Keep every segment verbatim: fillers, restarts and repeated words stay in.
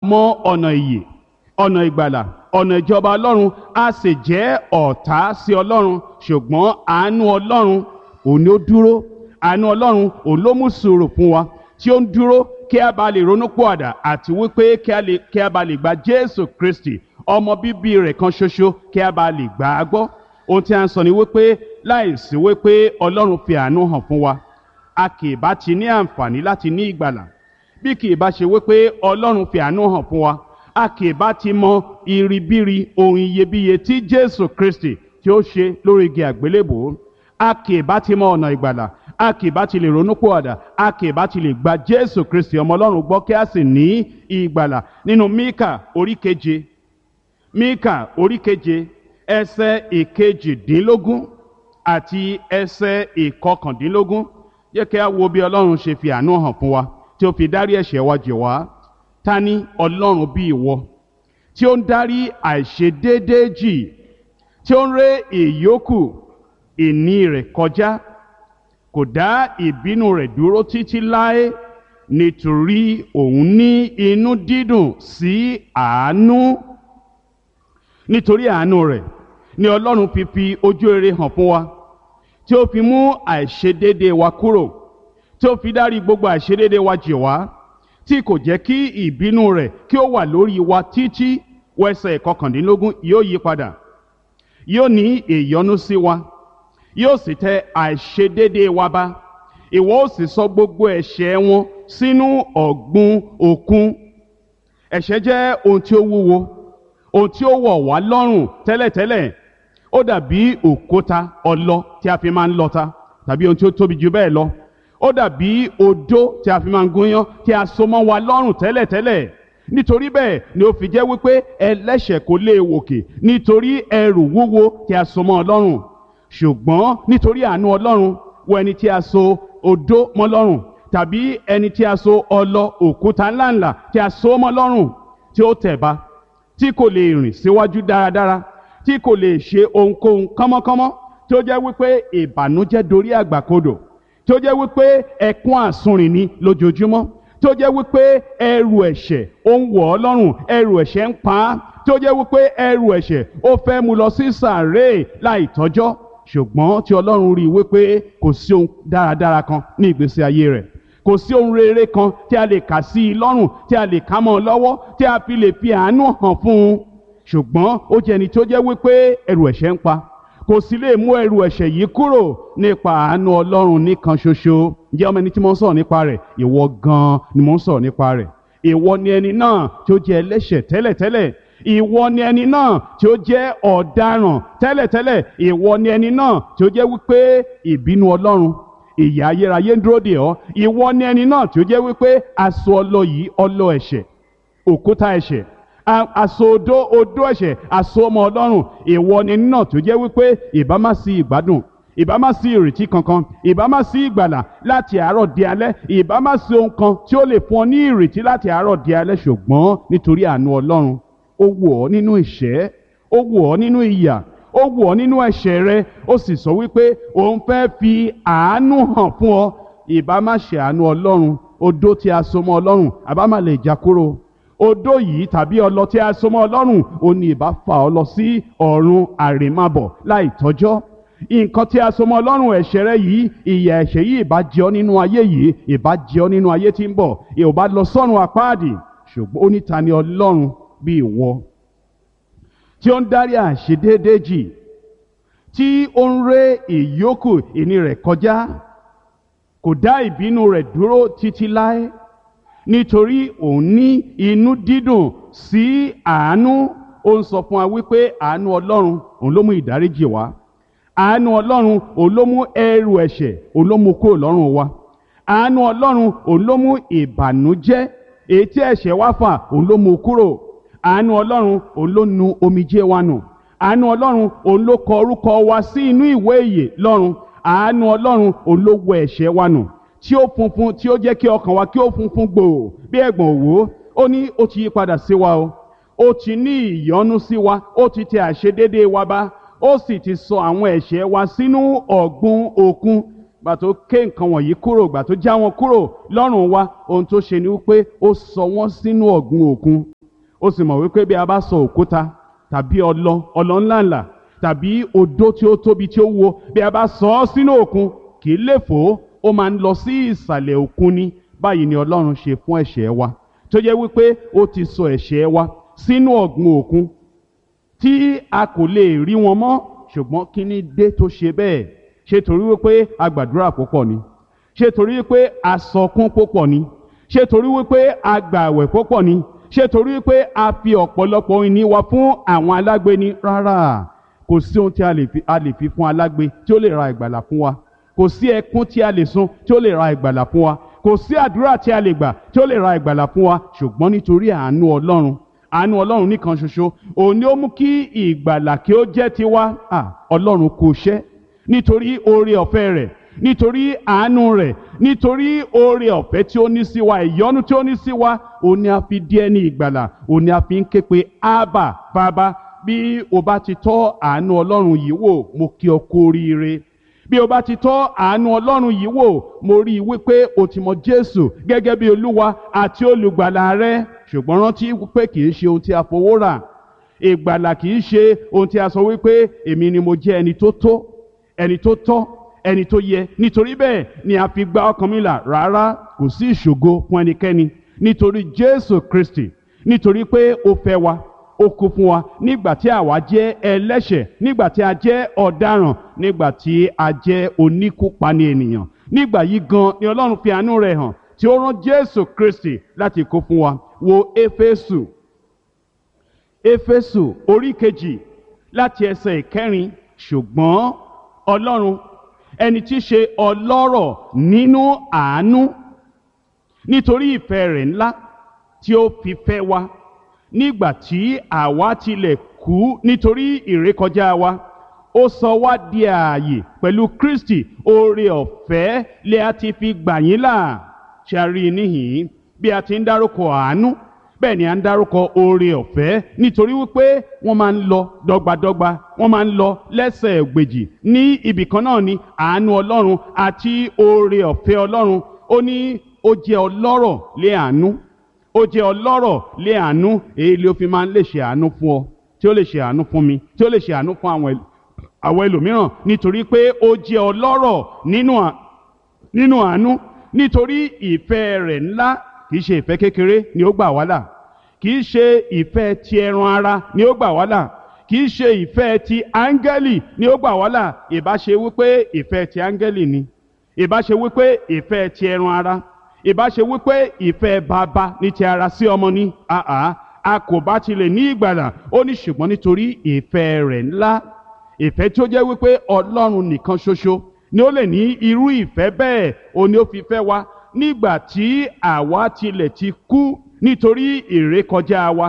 mọ ọ̀nà ìyè, ọ̀nà ìgbàlà, ọ̀nà ìjọba Ọlọ́run, a sì jẹ́ ọ̀tá sí Ọlọ́run. Ṣùgbọ́n àánú Ọlọ́run òun ni ó dúró, àánú Ọlọ́run òun ló mú sùúrù fún wa, tí ó ń dúró kí a bá lè ronúpìwàdà àti wípé kí a lè kí a bá lè gba Jésù Kristi ọmọ bíbí rẹ̀ kan ṣoṣo, kí a bá lè gbà á gbọ́. Ohun tí a ń sọ ni wípé láìsí wípé Ọlọ́run fi àánú hàn fún wa, a kì í bá ti ní àǹfààní láti ní ìgbàlà. Bí kì í bá ṣe wípé Ọlọ́run fi àánú hàn fún wa, a kì í bá ti mọ iribiri ohun iyebíye tí Jésù Kristi tí ó ṣe lórí igi àgbélébùú. A kì í bá ti mọ ọ̀nà ìgbàlà, a kì í bá ti lè ronúpìwàdà, a kì í bá ti lè gba Jésù Kristi ọmọ Ọlọ́run gbọ́ kí a sì ní ìgbàlà. Nínú Míkà orí keje, Míkà orí keje ẹsẹ̀ ìkejìdínlógún àti ẹsẹ̀ ìkọkàndínlógún, jẹ́ kí a wo bí Ọlọ́run ṣe fi àánú hàn fún wa, tí ó fi dárí ẹ̀ṣẹ̀ wa jì wá. Ta ni Ọlọ́run bí ìwọ, tí ó ń dárí àìṣedéédéé jì, tí ó ń ré ìyókù ìní rẹ̀ kọjá, kò dá ìbínú rẹ̀ dúró títí láé, nítorí òun ní inú dídùn sí àánú. Nítorí àánú rẹ̀ ni Ọlọ́run fi fi ojú rere hàn fún wa, tí ó fi mú àìṣedéédéé wa kúrò, tí ó fi dárí gbogbo àìṣedéédéé wa jì wá, tí kò jẹ́ kí ìbínú rẹ̀ kí ó wà lórí wa títí. Wẹsẹ̀ kọkàndínlógún, yóò yí padà, yóò ní ìyọ́nú sí wa, yóò sì tẹ àìṣedéédéé wa ba. Ìwọ ó sì sọ gbogbo ẹ̀ṣẹ̀ wọn sínú ọ̀gbun òkun. Ẹ̀ṣẹ̀ jẹ́ ohun tí ó wúwo, ohun tí ó wọ̀ wá lọ́rùn tẹ́lẹ̀tẹ́lẹ̀. Ó dàbí òkúta ọlọ tí a fi máa ń lọta, tàbí ohun tí ó tóbi jù bẹ́ẹ̀ lọ. Ó dàbí odó tí a fi máa ń gúnyán, tí a so mọ́ wa lọ́rùn tẹ́lẹ̀tẹ́lẹ̀. Nítorí bẹ́ẹ̀ ni ó fi jẹ́ wípé ẹlẹ́ṣẹ̀ kò lè wòkè, nítorí ẹrù wúwo tí a so mọ́ Ọlọ́run. Ṣùgbọ́n nítorí àánú Ọlọ́run, wo ẹni tí a so odó mọ́ lọ́rùn, tàbí ẹni tí a so ọlọ òkúta ńláńlá tí a so mọ́ lọ́rùn, tí ó tẹ̀ ba, tí kò lè rìn síwájú dáradára, tí kò lè ṣe ohunkóhun kánmọ́kánmọ́, tí ó jẹ́ wípé ìbànújẹ́ dorí àgbàkodò, tí ó jẹ́ wípé ẹkún àsunrìn ni lójoojúmọ́, tí ó jẹ́ wípé ẹrù ẹ̀ṣẹ̀ ó ń wọ̀ ọ́ lọ́rùn, ẹrù ẹ̀ṣẹ̀ ń pa á, tí ó jẹ́ wípé ẹrù ẹ̀ṣẹ̀ ó fẹ́ mú lọ sí sàréè láì tọ́jọ́. Ṣùgbọ́n tí Ọlọ́run rí i wípé kò sí ohun dáradára kan ní ìgbésí ayé rẹ̀, kò sí ohun rere kan tí a lè kà sí i lọ́rùn, tí a lè ká mọ́ ọ lọ́wọ́, tí a fi lè fi àánú hàn fún un. Ṣùgbọ́n ó jẹ́ ẹni tí ó jẹ́ wípé ẹrù ẹ̀ṣẹ̀ ń pa, kò sì lè mú ẹrù ẹ̀ṣẹ̀ yìí kúrò nípa àánú Ọlọ́run nìkan ṣoṣo. Ǹjẹ́ ọmọ ẹni tí mo ń sọ̀rọ̀ nípa rẹ̀? Ìwọ gan-an ni mo ń sọ̀rọ̀ nípa rẹ̀. Ìwọ ni ẹni náà tí ó jẹ́ ẹlẹ́ṣẹ̀ tẹ́lẹ̀tẹ́lẹ̀. Ìwọ ni ẹni náà tí ó jẹ́ ọ̀daràn tẹ́lẹ̀tẹ́lẹ̀. Ìwọ ni ẹni náà tí ó jẹ́ wípé ìbínú Ọlọ́run, ìyà ayérayé ń dúró dè ọ́. Ìwọ ni ẹni náà tí ó jẹ́ wípé aṣọ ọlọ yìí, ọlọ ẹ̀ṣẹ̀, òkúta ẹ̀ṣẹ̀, aṣọ odó odó ẹ̀ṣẹ̀, aṣọ ọmọ Ọlọ́run. Ìwọ ni ẹni náà tí ó jẹ́ wípé ìbá má sí ìgbádùn, ìbá má sí ìrètí kankan, ìbá má sí ìgbàlà láti àárọ̀ di alẹ́, ìbá má sí ohun kan tí ó lè fún ọ ní ìrètí láti àárọ̀ di alẹ́. Ṣùgbọ́n nítorí àánú Ọlọ́run, ó wò ọ́ nínú ìṣẹ́, ó wò ọ́ nínú ìyà, ó wò ọ́ nínú ẹ̀ṣẹ̀ rẹ, ó sì sọ wípé òun fẹ́ fi àánú hàn fún ọ. Ìbá má ṣe àánú Ọlọ́run, odó tí a so mọ́ Ọlọ́run àbá má lè já kúrò. Odó yìí tàbí ọlọ tí a so mọ́ Ọlọ́run, ó ní ìbá fà ọ́ lọ sí ọ̀run àrèmábọ̀ láì tọ́jọ́. Nǹkan tí a so mọ́ Ọlọ́run, ẹ̀ṣẹ̀ rẹ yìí, ìyà ẹ̀ṣẹ̀ yìí ìbá jẹ ọ́ nínú ayé yìí, ìbá jẹ ọ́ nínú ayé tí ń bọ̀, ìbá lọ sọ́run àpáàdì. Ṣùgbọ́n ó ní ta ni Ọlọ́run bí ìwọ, tí ó ń dárí àìṣedéédéé jì, tí ó ń ré ìyókù ìní rẹ̀ kọjá, kò dá ìbínú rẹ̀ dúró títí láé, nítorí òun ní inú dídùn sí àánú. Ó ń sọ fún wa wípé àánú Ọlọ́run òun ló mú ìdáríjì wá, àánú Ọlọ́run òun ló mú ẹrù ẹ̀ṣẹ̀ òun ló mú kúrò lọ́rùn wa, àánú Ọlọ́run òun ló mú ìbànújẹ́ èyí tí ẹ̀ṣẹ̀ wá fà òun ló mú kúrò, àánú Ọlọ́run òun ló nu omijé wa nù, àánú Ọlọ́run òun ló kọ orúkọ wa sí inú ìwé ìyè lọ́run, àánú Ọlọ́run òun ló wẹ ẹ̀ṣẹ̀ wa nù, tí ó funfun, tí ó jẹ́ kí ọkàn wa kí ó funfun gbòò bí ẹ̀gbọ̀n òwú. Ó ní ó ti yí padà sí wa o, ó ti ní ìyọ́nú sí wa, ó ti tẹ àìṣedéédéé wa bá, ó sì ti sọ àwọn ẹ̀ṣẹ̀ wa sínú ọ̀gbun òkun. Gbà tó ké nǹkan wọ̀nyí kúrò, gbà tó já wọn kúrò lọ́rùn wa, ohun tó ṣe ni wípé ó sọ wọ́n sínú ọ̀gbun òkun. ó sì mọ̀ wípé bí a bá sọ òkúta tàbí ọlọ ọlọ ńláńlá tàbí odó tí ó tóbi tí ó wúwo bí a bá sọ ọ́ sínú òkun kì í lè fò, ó máa ń lọ sí ìsàlẹ̀ òkun ni. Báyìí ni Ọlọ́run ṣe fún ẹ̀ṣẹ̀ wa, tó jẹ́ wípé ó ti sọ ẹ̀ṣẹ̀ wa sínú ọ̀gbun òkun tí a kò lè rí wọn mọ́. Ṣùgbọ́n kí ni dé tó ṣe bẹ́ẹ̀? Ṣé torí wípé a gbàdúrà púpọ̀ ni? Ṣé torí wípé a sọkún púpọ̀ ni? Ṣé torí wípé a gbààwẹ̀ púpọ̀ ni? Ṣé torí wípé a fi ọ̀pọ̀lọpọ̀ ìní wa fún àwọn alágbe ni? Rárá, kò sí ohun tí a lè fi a lè fi fún alágbe tí ó lè ra ìgbàlà fún wa. Kò sí ẹkún tí a lè sun tí ó lè ra ìgbàlà fún wa. Kò sí àdúrà tí a lè gbà tí ó lè ra ìgbàlà fún wa. Ṣùgbọ́n nítorí àánú Ọlọ́run, àánú Ọlọ́run nìkan ṣoṣo, òun ni ó mú kí ìgbàlà kí ó jẹ́ tiwa. À, Ọlọ́run kò ṣẹ́ nítorí oore ọ̀fẹ́ rẹ̀, nítorí àánú rẹ̀, nítorí oore ọ̀fẹ́ tí ó ní sí wa, ìyọ́nú tí ó ní sí wa, òun ni a fi di ẹni ìgbàlà, òun ni a fi ń ké pe Ábà Bàbá. Bí o bá ti tọ́ àánú Ọlọ́run yìí wò, mo kí ọ kú oríire. Bí o bá ti tọ́ àánú Ọlọ́run yìí wò, mo rí i wípé o ti mọ Jésù gẹ́gẹ́ bí Olúwa àti olùgbàlà rẹ. Ṣùgbọ́n rántí wípé kì í ṣe ohun tí a fowó rà. Ìgbàlà kì í ṣe ohun tí a sọ wípé èmi ni mo jẹ́ ẹni tó tó, ẹni tó tọ́, ẹni tó yẹ, nítorí bẹ́ẹ̀ ni a fi gba ọkàn mi là. Rárá, kò sí ìṣògo fún ẹnikẹ́ni nítorí Jésù Kristi, nítorí pé ó fẹ́ wa, ó kú fún wa nígbà tí àwa jẹ́ ẹlẹ́ṣẹ̀, nígbà tí a jẹ́ ọ̀daràn, nígbà tí a jẹ́ oníkúpani ènìyàn. Nígbà yìí gan ni Ọlọ́run fi àánú rẹ̀ hàn tí ó rán Jésù Kristi láti kú fún wa. Wo Éfésù, Éfésù orí kejì láti ẹsẹ̀ ìkẹrin. Ṣùgbọ́n Ọlọ́run, ẹni tí í ṣe ọlọ́rọ̀ nínú àánú, nítorí ìfẹ́ rẹ̀ ńlá tí ó fi fẹ́ wa nígbà tí àwa tilẹ̀ kú nítorí ìrékọjá wa, ó sọ wá di ààyè pẹ̀lú Kristi. Oore ọ̀fẹ́ lè a ti fi gbà yín là. Ṣé a rí i níhìn-ín? Bí a ti ń dárúkọ àánú, bẹ́ẹ̀ ni a ń dárúkọ oore ọ̀fẹ́, nítorí wípé wọ́n máa ń lọ dọ́gbadọ́gba, wọ́n máa ń lọ lẹ́sẹ̀ ògbèjì. Ní ibì kan náà ni àánú Ọlọ́run àti oore ọ̀fẹ́ Ọlọ́run. Ó ní ó jẹ́ ọlọ́rọ̀ lé àánú, ó jẹ́ ọlọ́rọ̀ lé àánú. Èyí ló fi máa ń lè ṣe àánú fún ọ, tí ó lè ṣe àánú fún mi, tí ó lè ṣe àánú fún àwọn àwọn ẹlòmíràn, nítorí pé ó jẹ́ ọlọ́rọ̀ nínú nínú àánú. Nítorí ìfẹ́ rẹ̀ ńlá, kìí ṣe ìfẹ́ kékeré ni ó gbà wá là, kìí ṣe ìfẹ́ ti ẹran ara ni ó gbà wá là, kìí ṣe ìfẹ́ ti áńgẹ́lì ni ó gbà wá là. Ìbá ṣe wípé ìfẹ́ ti áńgẹ́lì ni, ìbá ṣe wípé ìfẹ́ ti ẹran ara, ìbá ṣe wípé ìfẹ́ bàbá ní ti ara sí ọmọ ní, àá a kò bá tilẹ̀ ní ìgbàlà. Ó ní ṣùgbọ́n nítorí ìfẹ́ rẹ̀ ńlá, ìfẹ́ tí ó jẹ́ wípé Ọlọ́run nìkan ṣoṣo ni ó lè ní irú ìfẹ́ bẹ́ẹ̀, òun ni ó fi fẹ́ wa nígbà tí àwa tilẹ̀ ti kú nítorí ìrékọjá wa.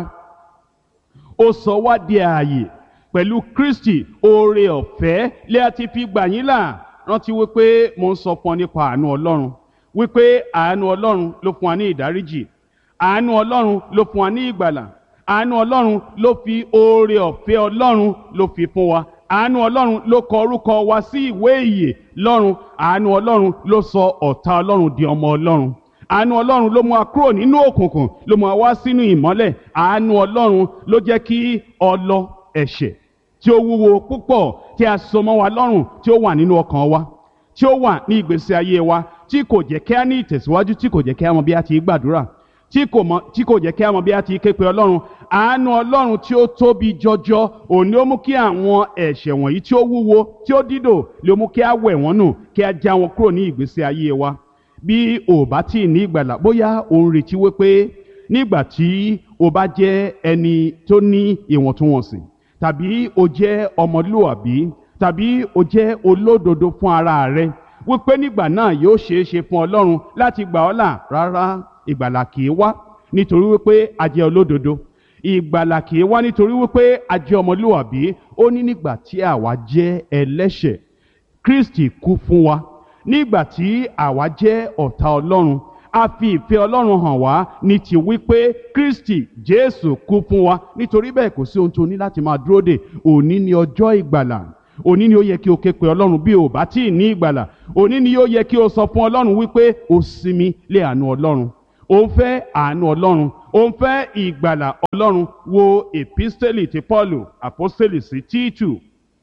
Ó sọ wá di ààyè pẹ̀lú Kristi. Oore ọ̀fẹ́ lè a ti fi gbà yín là. Rántí wípé mo ń sọ fún ọ nípa àánú Ọlọ́run, wípé àánú Ọlọ́run ló fún wa ní ìdáríjì, àánú Ọlọ́run ló fún wa ní ìgbàlà, àánú Ọlọ́run ló fi oore ọ̀fẹ́ Ọlọ́run ló fi fún wa. Àánú Ọlọ́run ló kọ orúkọ wa sí ìwé ìyè lọ́run. Àánú Ọlọ́run ló sọ ọ̀tá Ọlọ́run di ọmọ Ọlọ́run. Àánú Ọlọ́run ló mú wa kúrò nínú òkùnkùn, ló mú wa wá sínú ìmọ́lẹ̀. Àánú Ọlọ́run ló jẹ́ kí ọlọ ẹ̀ṣẹ̀ tí ó wúwo púpọ̀ tí a so mọ́ wa lọ́rùn, tí ó wà nínú ọkàn wa, tí ó wà ní ìgbésí ayé wa, tí kò jẹ́ kí a ní ìtẹ̀síwájú, tí kò jẹ́ kí a mọ bí a ti gbàdúrà, tí kò mọ tí kò jẹ́ kí a mọ bí a ti ké pe Ọlọ́run. Àánú Ọlọ́run tí ó tóbi jọjọ, òun ni ó mú kí àwọn ẹ̀ṣẹ̀ wọ̀nyí tí ó wúwo, tí ó dídò, lè mú kí a wẹ̀ wọ́n nù, kí a já wọn kúrò ní ìgbésí ayé wa. Bí o bá tí ní ìgbàlà, bóyá o ń retí wípé nígbà tí o bá jẹ́ ẹni tó ní ìwọ̀ntúnwọ̀nsì, tàbí o jẹ́ ọmọlúwàbí, tàbí o jẹ́ olódodo fún ara rẹ, wípé nígbà náà yóò ṣeé ṣe fún Ọlọ́run láti gbà ọ́ là. Rárá, ìgbàlà kì í wá nítorí wípé a jẹ́ olódodo. Ìgbàlà kì í wá nítorí wípé a jẹ́ ọmọlúwàbí. Ó ní nígbà tí àwa jẹ́ ẹlẹ́ṣẹ̀, Kristi kú fún wa. Nígbà tí àwa jẹ́ ọ̀tá Ọlọ́run, a fi ìfẹ́ Ọlọ́run hàn wá ní ti wípé Kristi Jésù kú fún wa. Nítorí bẹ́ẹ̀ kò sí ohun tó ní láti máa dúró dè. Òní ni ọjọ́ ìgbàlà. Òní ni ó yẹ kí o ké pe Ọlọ́run bí o bá tí ì ní ìgbàlà. Òní ni ó yẹ kí o sọ fún Ọlọ́run wípé o sinmi lé àánú Ọlọ́run. O ń fẹ́ àánú Ọlọ́run, ó ń fẹ́ ìgbàlà Ọlọ́run. Wo episteli ti Pọ́ọ̀lù àpọ́stélì sí Tíítù,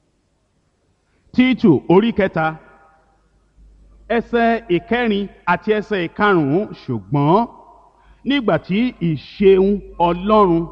Tíítù orí kẹta ẹsẹ̀ ìkẹrin àti ẹsẹ̀ ìkarùn-ún. Ṣùgbọ́n nígbà tí ìṣeun Ọlọ́run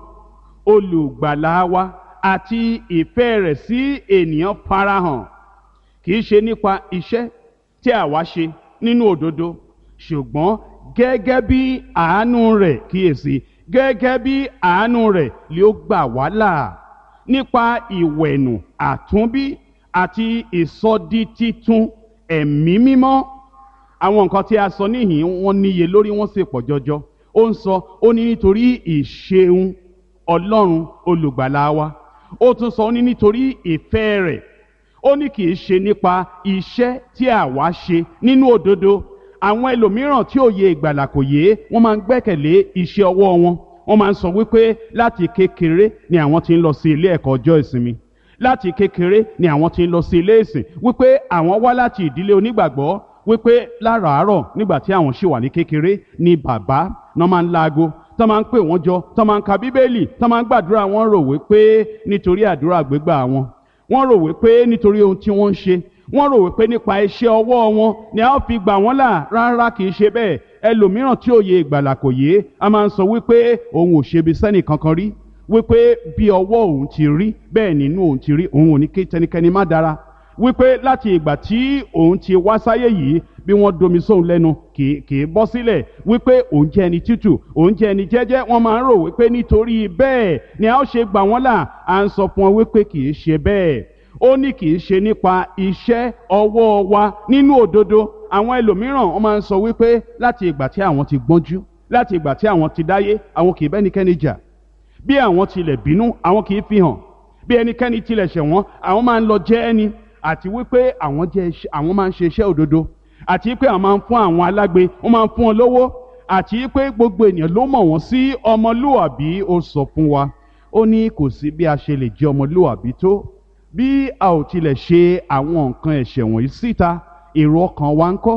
olùgbàlà wa àti ìfẹ́ rẹ̀ sí ènìyàn farahàn, kì í ṣe nípa iṣẹ́ tí àwa ṣe nínú òdodo, ṣùgbọ́n gẹ́gẹ́ bí àánú rẹ̀, kíyèsí, gẹ́gẹ́ bí àánú rẹ̀ ló gbà wá là nípa ìwẹ̀nù àtúnbí àti ìsọdi títun ẹ̀mí mímọ́. Àwọn nǹkan tí a sọ níhìn wọ́n níye lórí, wọ́n sì pọ̀ jọjọ. Ó ń sọ, ó ní nítorí ìṣeun Ọlọ́run olùgbàlà wa. Ó tún sọ, ó ní nítorí ìfẹ́ rẹ̀. Ó ní kì í ṣe nípa iṣẹ́ tí àwa ṣe nínú òdodo. Àwọn ẹlòmíràn tí òye ìgbàlà kò yé, wọ́n máa ń gbẹ́kẹ̀lé iṣẹ́ ọwọ́ wọn. Wọ́n máa ń sọ wípé láti kékeré ni àwọn ti ń lọ sí ilé ẹ̀kọ́ ọjọ́ ìsinmi, láti kékeré ni àwọn ti ń lọ sí ilé ìsìn, wípé àwọn wá láti ìdílé onígbàgbọ́, wípé láràárọ̀ nígbà tí àwọn ṣì wà ní kékeré ni bàbá náà máa ń láago, tó máa ń pè wọ́n jọ, tó máa ń ka bíbélì, tó máa ń gbàdúrà. Wọ́n rò wípé nítorí àdúrà gbégbà wọn, wọ́n rò wípé nítorí ohun tí wọ́n ń ṣe, wọ́n rò wípé nípa iṣẹ́ ọwọ́ wọn ni a ó fi gbà wọ́n là. Rárá, kì í ṣe bẹ́ẹ̀. Ẹlòmíràn tí òye ìgbàlà kò yé, a máa ń sọ wípé òun ò ṣe bí sẹ́nì kankan rí, wípé bí ọwọ́ òun ti rí bẹ́ẹ̀ nínú òun ti rí, òun ò ní kí tẹnikẹ́ni má dára, wípé láti ìgbà tí òun ti wá sáyé yìí, bí wọ́n domi sóun lẹ́nu kì í bọ́ sílẹ̀, wípé òun jẹ́ ẹni tútù, òun jẹ́ ẹni jẹ́jẹ́. Wọ́n máa ń rò wípé nítorí bẹ́ẹ̀ ni a ó ṣe gbà wọ́n là. À ń sọ fún wọn wípé kì í ṣe bẹ́ẹ̀. Ó ní kì í ṣe nípa iṣẹ́ ọwọ́ wa nínú òdodo. Àwọn ẹlòmíràn wọ́n máa ń sọ wípé láti ìgbà tí àwọn ti gbọ́njú, láti ìgbà tí àwọn ti dáyé, àwọn kì í bẹ́nikẹ́ni jà. Bí àwọn tilẹ̀ bínú, àwọn kì í fi hàn. Bí ẹnikẹ́ni tilẹ̀ ṣẹ̀ wọ́n, àwọn máa ń lọ jẹ́ ẹni. Àti wípé àwọn jẹ́ àwọn máa ń ṣe iṣẹ́ òdodo. Àti wípé àwọn máa ń fún àwọn alágbe, wọ́n máa ń fún wọn lówó. Àti wípé gbogbo ènìyàn ló mọ̀ wọ́n sí ọmọlúwàbí. Ó sọ fún wa, ó ní kò sí bí a ṣe lè jẹ́ ọmọlúwàbí tó, bí a ò tilẹ̀ ṣe àwọn nǹkan ẹ̀ṣẹ̀ wọ̀nyí síta. Èrò ọkàn wa ńkọ́?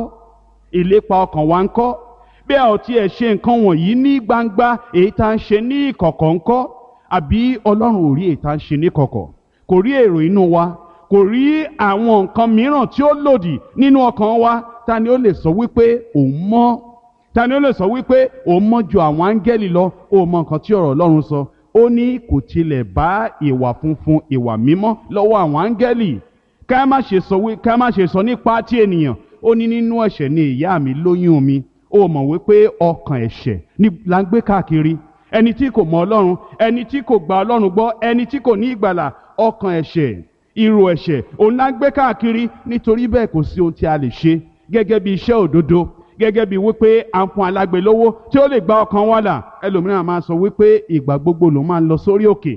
Ìlépa ọkàn wa ńkọ́? Bí a ò tiẹ̀ ṣe nǹkan wọ̀nyí ní gbangba, èyí tá ń ṣe ní ìkọ̀kọ̀ ńkọ́? Àbí Ọlọ́run ò rí èyí tá ń ṣe ní ìkọ̀kọ̀? Kò rí èrò inú wa? Kò rí àwọn nǹkan mìíràn tí ó lòdì nínú ọkàn wa? Ta ni ó lè sọ wípé òun mọ́? Ta ni ó lè sọ wípé òun mọ́ ju àwọn áńgẹ́lì lọ? Ó mọ nǹkan tí ọ̀rọ̀ Ọlọ́run sọ. Ó ní kò tilẹ̀ bá ìwà funfun, ìwà mímọ́ lọ́wọ́ àwọn áńgẹ́lì. Ká má ṣe sọ wí ká má ṣe sọ nípa ti ènìyàn. Ó ní nínú ẹ̀ṣẹ̀ ni ìyá mi lóyún mi. Ó mọ̀ wípé ọkàn ẹ̀ṣẹ̀ ni là ń gbé káàkiri. Ẹni tí kò mọ Ọlọ́run, ẹni tí kò gba Ọlọ́run gbọ́, ẹni tí kò ní ìgbàlà, ọkàn ẹ̀ṣẹ̀, irú ẹ̀ṣẹ̀ òun là ń gbé káàkiri. Nítorí bẹ́ẹ̀ kò sí ohun tí a lè ṣe gẹ́gẹ́ bí iṣẹ́ òdodo, gẹ́gẹ́ bí wípé à ń fún alágbe lówó tí ó lè gba ọkàn wa là. Ẹlòmíràn máa sọ wípé ìgbà gbogbo ló máa ń lọ sórí òkè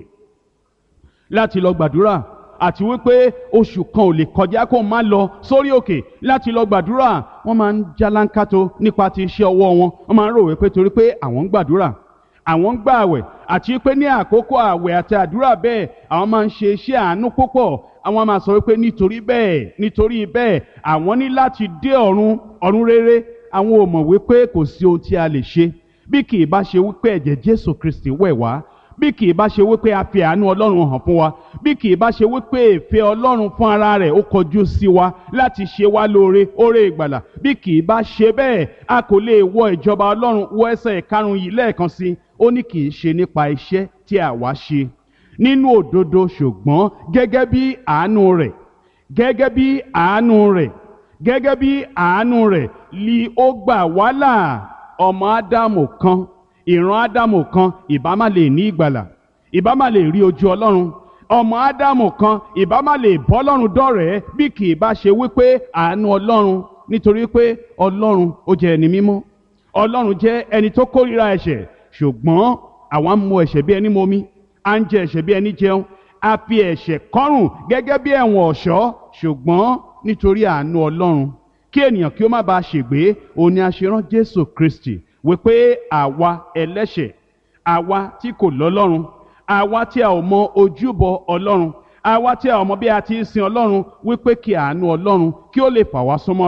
láti lọ gbàdúrà, àti wípé oṣù kan ò lè kọjá kó má lọ sórí òkè láti lọ gbàdúrà. Wọ́n máa ń jálánkátó nípa ti iṣẹ́ ọwọ́ wọn. Wọ́n máa ń rò wípé torí pé àwọn ń gbàdúrà, àwọn ń gbààwẹ̀, àti pé ní àkókò àwẹ̀ àti àdúrà bẹ́ẹ̀ àwọn máa ń ṣe iṣẹ́ àánú púpọ̀. Àwọn máa sọ wípé nítorí bẹ́ẹ̀ nítorí bẹ́ẹ̀ àwọn ní láti dé ọ̀run ọ̀run rere. Àwọn ò mọ̀ wípé kò sí ohun tí a lè ṣe bí kì í bá ṣe wípé ẹ̀jẹ̀ Jésù Kristi wẹ̀ wá, bí kì í bá ṣe wípé a fi àánú Ọlọ́run hàn fún wa, bí kì í bá ṣe wípé ìfẹ́ Ọlọ́run fún ara rẹ̀ ó kọjú sí wa láti ṣe wá lóore, oore ìgbàlà. Bí kì í bá ṣe bẹ́ẹ̀, a kò lè wọ ìjọba Ọlọ́run. Wọ ẹsẹ̀ ìkarùn-ún yìí lẹ́ẹ̀kan sí. Ó ní kì í ṣe nípa iṣẹ́ tí àwa ṣe nínú òdodo, ṣùgbọ́n gẹ́gẹ́ bí àánú rẹ̀, gẹ́gẹ́ bí àánú rẹ̀, gẹ́gẹ́ bí àánú rẹ̀ li ó gbà wá là. Ọmọ Ádámù kan, ìran Ádámù kan ìbá má lè ní ìgbàlà, ìbá má lè rí ojú Ọlọ́run. Ọmọ Ádámù kan ìbá má lè bọ́ Ọlọ́run dọ̀rẹ́ bí kì í bá ṣe wípé àánú Ọlọ́run. Nítorí pé Ọlọ́run ó jẹ́ ẹni mímọ́, Ọlọ́run jẹ́ ẹni tó kórìíra ẹ̀ṣẹ̀. Ṣùgbọ́n àwa ń mu ẹ̀ṣẹ̀ bí ẹni momi, à ń jẹ ẹ̀ṣẹ̀ bí ẹni jẹun. A fi ẹ̀ṣẹ̀ kọ́rùn gẹ́gẹ́ bí ẹ̀wọ̀n ọ̀ṣọ́. Ṣùgbọ́n nítorí àánú Ọlọ́run, kí ènìyàn kí ó má bàa ṣègbé, òun ni a ṣe rán Jésù Kristi wípé àwa ẹlẹ́ṣẹ̀, àwa tí kò lọ́lọ́run, àwa tí a ò mọ ojúbọ Ọlọ́run, àwa tí a ò mọ bí a ti ń sin Ọlọ́run, wípé kí àánú Ọlọ́run kí ó lè fà wá súnmọ́ra,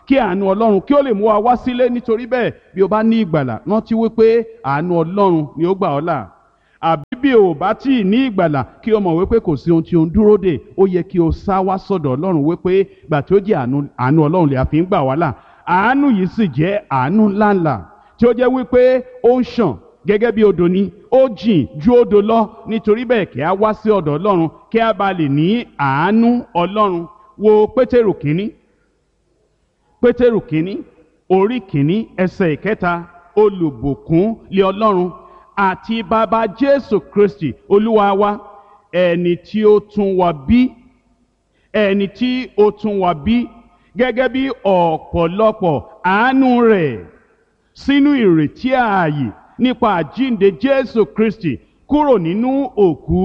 kí àánú ọlọ́run kí ó lè mú wa wá sílé. Nítorí bẹ́ẹ̀, bí o bá ní ìgbàlà, rántí wípé àánú ọlọ́run ni ó gbà ọ́ là. Àbí bí o bá tí ì ní ìgbàlà, kí o mọ̀ wípé kò sí ohun tí o ń dúró dè. Ó yẹ kí o sá wá sọ́dọ̀ ọlọ́run wípé gbà tí ó jẹ́ àánú àánú ọlọ́run lè a fi ń gbà wá là. Àánú yìí sì jẹ́ àánú ńláńlá tí ó jẹ́ wípé ó ń ṣàn gẹ́gẹ́ bí odò ni, ó jìn ju odò lọ. Nítorí bẹ́ẹ̀, kí a wá sí ọ̀dọ̀ ọlọ́run kí a bá lè ní àánú ọlọ́run. Wo Pétérù kínní Pétérù kínní orí kínní ẹsẹ̀ ìkẹta: olùbùkún lé Ọlọ́run àti bàbá Jésù Kristi Olúwa wa, ẹni tí ó tún wa bí ẹni tí ó tún wa bí gẹ́gẹ́ bí ọ̀pọ̀lọpọ̀ àánú rẹ̀ sínú ìrètí ààyè nípa àjíǹde Jésù Kristi kúrò nínú òkú.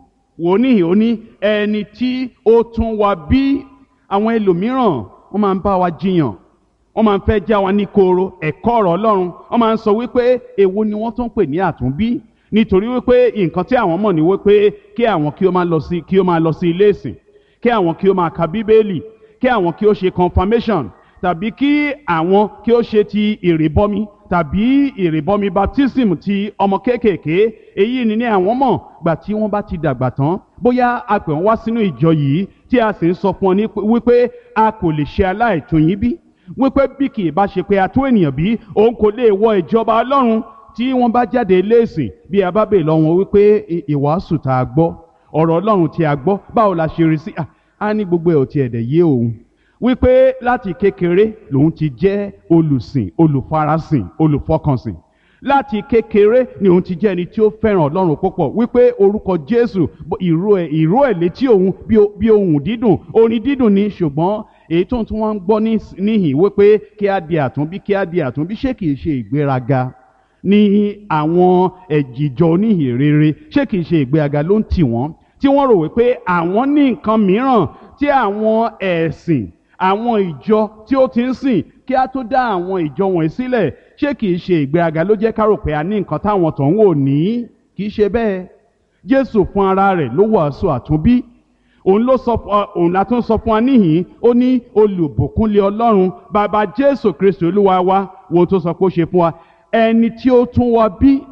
Wò níhìn ó ní ẹni tí ó tún wa bí. Àwọn ẹlòmíràn wọ́n máa ń bá wa jiyàn, wọ́n máa ń fẹ́ já wa ní koro ẹ̀kọ́ ọ̀rọ̀ Ọlọ́run. Wọ́n máa ń sọ wípé èwo ni wọ́n tún pè ní àtúnbí, nítorí wípé nǹkan tí àwọn mọ̀ ní wípé kí àwọn kí ó máa lọ sí kí ó máa lọ sí ilé ìsìn, kí àwọn kí ó máa ka Bíbélì, kí àwọn kí ó ṣe confirmation, tàbí kí àwọn kí ó ṣe ti ìrìbọmi tàbí ìrìbọmi baptism ti ọmọ kéékèèké. Èyí ni ní àwọn mọ̀. Gbà tí wọ́n bá ti dàgbà tán, bóyá a pè wọ́n wá sínú ìjọ yìí tí a sì ń sọ fún ọ ní wípé a kò lè ṣe aláìtó yín bí, wípé bí kì í bá ṣe pé a tó ènìyàn bí, òun kò lè wọ ìjọba Ọlọ́run. Tí wọ́n bá jáde ilé ìsìn, bí a bá bèè lọ wọn wípé ìwàásù tá a gbọ́, ọ̀rọ̀ Ọlọ́run tí a gbọ́, báwo la ṣe rí sí? A ní gbogbo ẹ̀ ò tiẹ̀ dẹ̀ yé òun, wípé láti kékeré lòun ti jẹ́ olùsìn, olùfarasìn, olùfọkànsìn. Láti kékeré ni òun ti jẹ́ ẹni tí ó fẹ́ràn Ọlọ́run púpọ̀, wípé orúkọ Jésù ìró ẹ̀ ìró ẹ̀ létí òun bí ohùn dídùn, orin dídùn ni. Ṣùgbọ́n èyí tó ń tún wọ́n ń gbọ́ níhìn wípé kí á di àtúnbí, kí á di àtúnbí, ṣé kìí ṣe ìgbéraga ní àwọn ẹ̀jìjọ oníhìn rere? Ṣé kìí ṣe ìgbéraga ló ń tì wọ́n, tí wọ́n rò wípé àwọn ní nǹkan mìíràn tí àwọn ẹ̀sìn, àwọn ìjọ tí ó ti ń sìn kí á tó dá àwọn ìjọ wọ̀nyí sílẹ̀? Ṣé kìí ṣe ìgbéraga ló jẹ́ ká rò pé a ní nǹkan táwọn tó ń wò ní? Kìí ṣe bẹ́ẹ̀. Jésù fún ara rẹ̀ ló wàásù àtúnbí. Òun ló sọ òun la tún sọ fún wa níhìn. Ó ní olùbùkún lé Ọlọ́run bàbá Jésù Kristi Olúwa wa. Wo tó sọ pé ó ṣe fún wa: ẹni tí ó tún wa bí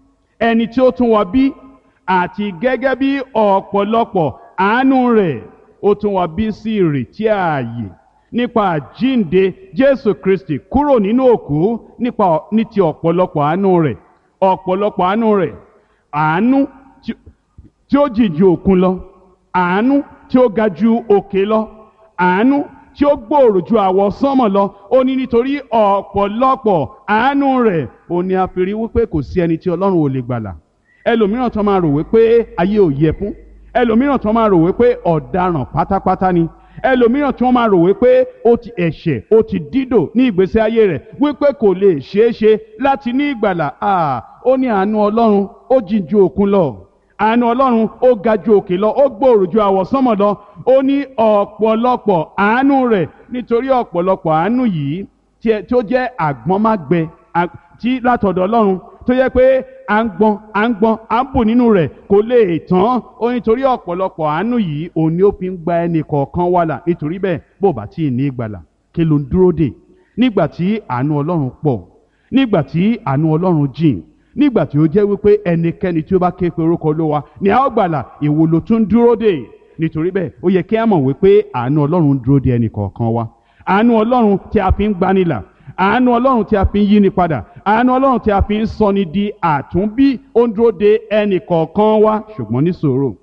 ẹni tí ó tún wa bí àti gẹ́gẹ́ bí ọ̀pọ̀lọpọ̀ àánú rẹ̀ ó tún wa bí sí ìrètí ààyè nípa àjíǹde Jésù Kristi kúrò nínú òkú, nípa ní ti ọ̀pọ̀lọpọ̀ àánú rẹ̀. Ọ̀pọ̀lọpọ̀ àánú rẹ̀, àánú tí ó jìn ju òkun lọ, àánú tí ó ga ju òkè lọ, àánú tí ó gbòòrò ju àwọ̀ sánmọ̀ lọ. Ó ní nítorí ọ̀pọ̀lọpọ̀ àánú rẹ̀, ó ní a fi rí wípé kò sí ẹni tí Ọlọ́run ò lè gbàlà. Ẹlòmíràn tó máa rò wípé ayé ò yẹ fún, ẹlòmíràn tó máa rò wípé ọ̀daràn pátápátá ni, ẹlòmíràn tí wọ́n máa rò wípé ó ti ẹ̀ṣẹ̀ ó ti dídò ní ìgbésí ayé rẹ̀, wípé kò lè ṣeé ṣe láti ní ìgbàlà. Ah, ó ní àánú Ọlọ́run ó jìn ju òkun lọ, àánú Ọlọ́run ó ga ju òkè lọ, ó gbòòrò ju àwọ̀sánmọ̀ lọ. Ó ní ọ̀pọ̀lọpọ̀ àánú rẹ̀. Nítorí ọ̀pọ̀lọpọ̀ àánú yìí tí ó jẹ́ àgbọ́nmágbẹ tí látọ̀dọ̀ Ọlọ́run, tó yẹ pé à ń gbọ́n à ń gbọ́n à ń bù nínú rẹ̀ kò lè tán. Ó nítorí ọ̀pọ̀lọpọ̀ àánú yìí òun ni ó fi ń gba ẹnì kọ̀ọ̀kan wá là. Nítorí bẹ́ẹ̀, bó bá tí ì ní ìgbàlà, kí ló ń dúró dè? Nígbà tí àánú Ọlọ́run pọ̀, nígbà tí àánú Ọlọ́run jìn, nígbà tí ó jẹ́ wípé ẹnikẹ́ni tí ó bá ké pe orúkọ Olúwa ni a ó gbàlà, èwo ló tún dúró dè? Nítorí bẹ́ẹ̀, ó yẹ kí a mọ̀ wípé àánú Ọlọ́run dúró dè ẹnì kọ̀ọ̀kan wa. Àánú Ọlọ́run tí a fi ń gbanilà, àánú Ọlọ́run tí a fi ń yíni padà, àánú Ọlọ́run tí a fi ń sọni di àtúnbí, ó ń dúró de ẹnì kọ̀ọ̀kan wa. Ṣùgbọ́n ní sùúrù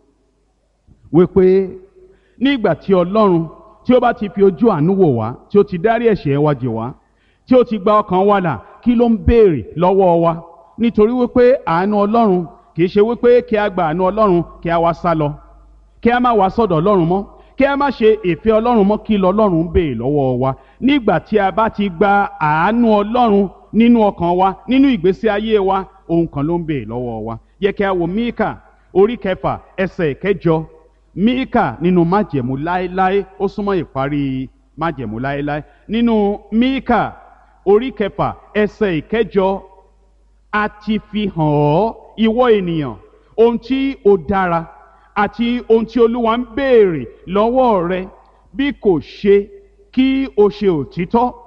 wípé nígbà tí Ọlọ́run tí ó bá ti fi ojú àánú wò wá, tí ó ti dárí ẹ̀ṣẹ̀ wa jì wá, tí ó ti gba ọkàn wa là, kí ló ń béèrè lọ́wọ́ wa? Nítorí wípé àánú Ọlọ́run kì í ṣe wípé kí a gba àánú Ọlọ́run kí a wá sá lọ, kí a má wá sọ́dọ̀ Ọlọ́run mọ́, kí a má ṣe ìfẹ́ Ọlọ́run mọ́. Kí lọ́lọ́run ń béèrè lọ́wọ́ wa? Nígbà tí a bá ti gba àánú Ọlọ́run nínú ọkàn wa, nínú ìgbésí ayé wa, ohun kan ló ń béèrè lọ́wọ́ wa. Yẹ kí a wo Míkà orí kẹfà ẹsẹ̀ kẹjọ. Míkà nínú májẹ̀mú láéláé, ó súnmọ́ ìparí májẹ̀mú láéláé. Nínú Míkà orí kẹfà ẹsẹ̀ ìkẹjọ: a ti fi hàn ọ́ ìwọ ènìyàn ohun tí ó dára àti ohun tí Olúwa ń béèrè lọ́wọ́ rẹ, bí kò ṣe kí o ṣe òtítọ́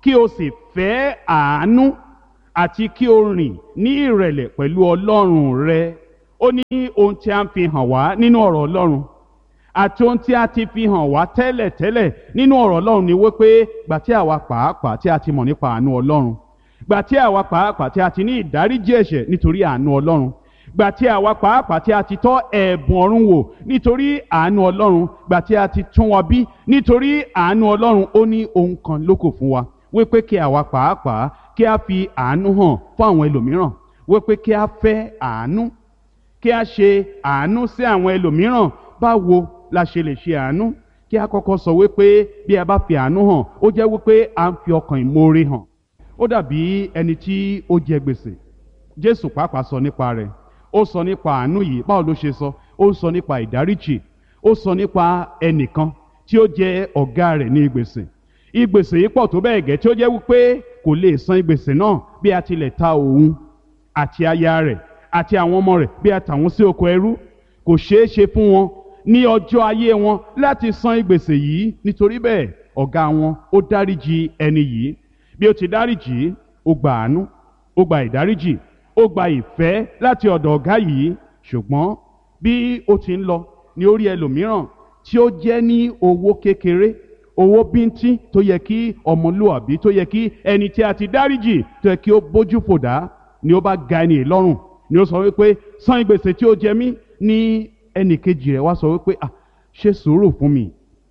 kí o sì fẹ́ àánú àti kí o rìn ní ìrẹ̀lẹ̀ pẹ̀lú Ọlọ́run rẹ. Ó ní ohun tí a ń fi hàn wá nínú ọ̀rọ̀ Ọlọ́run àti ohun tí a ti fi hàn wá tẹ́lẹ̀tẹ́lẹ̀ nínú ọ̀rọ̀ Ọlọ́run ni wípé gbà tí àwa pàápàá tí a ti mọ̀ nípa àánú Ọlọ́run, gbà tí àwa pàápàá tí a ti ní ìdáríjì ẹ̀ṣẹ̀ nítorí àánú Ọlọ́run, gbà tí àwa pàápàá tí a ti tọ́ ẹ̀bùn ọ̀run wò nítorí àánú Ọlọ́run, gbà tí a ti tún wa bí nítorí àánú Ọlọ́run, ó ní ohun kan lókù fún wa wípé kí àwa pàápàá kí a fi àánú hàn fún àwọn ẹlòmíràn, wípé kí a fẹ́ àánú, kí a ṣe àánú sí àwọn ẹlòmíràn. Báwo la ṣe lè ṣe àánú? Kí a kọ́kọ́ sọ wípé bí a bá fi àánú hàn, ó jẹ́ wípé a ń fi ọkàn ìmoore hàn. Ó dàbí ẹni tí ó jẹ gbèsè. Jésù pàápàá sọ nípa rẹ̀. Ó sọ nípa àánú yìí. Báwo ló ṣe sọ? Ó sọ nípa ìdáríjì. Ó sọ nípa ẹnìkan tí ó jẹ ọ̀gá rẹ̀ ní gbèsè. Ìgbèsè yìí pọ̀ tó bẹ́ẹ̀ gẹ́ tí ó jẹ́ wípé kò lè san ìgbèsè náà bí a tilẹ̀ ta òun àti aya rẹ̀ àti àwọn ọmọ rẹ̀ bí a tà wọ́n sí oko ẹrú. Kò ṣeé ṣe fún wọn ní ọjọ́ ayé wọn láti san ìgbèsè yìí. Nítorí bẹ́ẹ̀ ọ̀gá wọn ó dáríjì ẹni yìí. Bí ó ti dáríjì, ó gba àánú, ó gba ìdáríjì, ó gba ìfẹ́ láti ọ̀dọ̀ ọ̀gá yìí. Ṣùgbọ́n bí ó ti ń lọ ní orí ẹlòmíràn tí ó jẹ́ ní owó kékeré, owó bíntín tó yẹ kí ọmọlúwàbí, tó yẹ kí ẹni tí a ti dáríjì tó yẹ kí ó bójú fò dá, ni ó bá ga ẹni lọ́rùn, ni ó sọ wípé san ìgbèsè tí ó jẹ mí. Ní ẹnì kejì rẹ̀ wá sọ wípé ah ṣe sùúrù fún mi,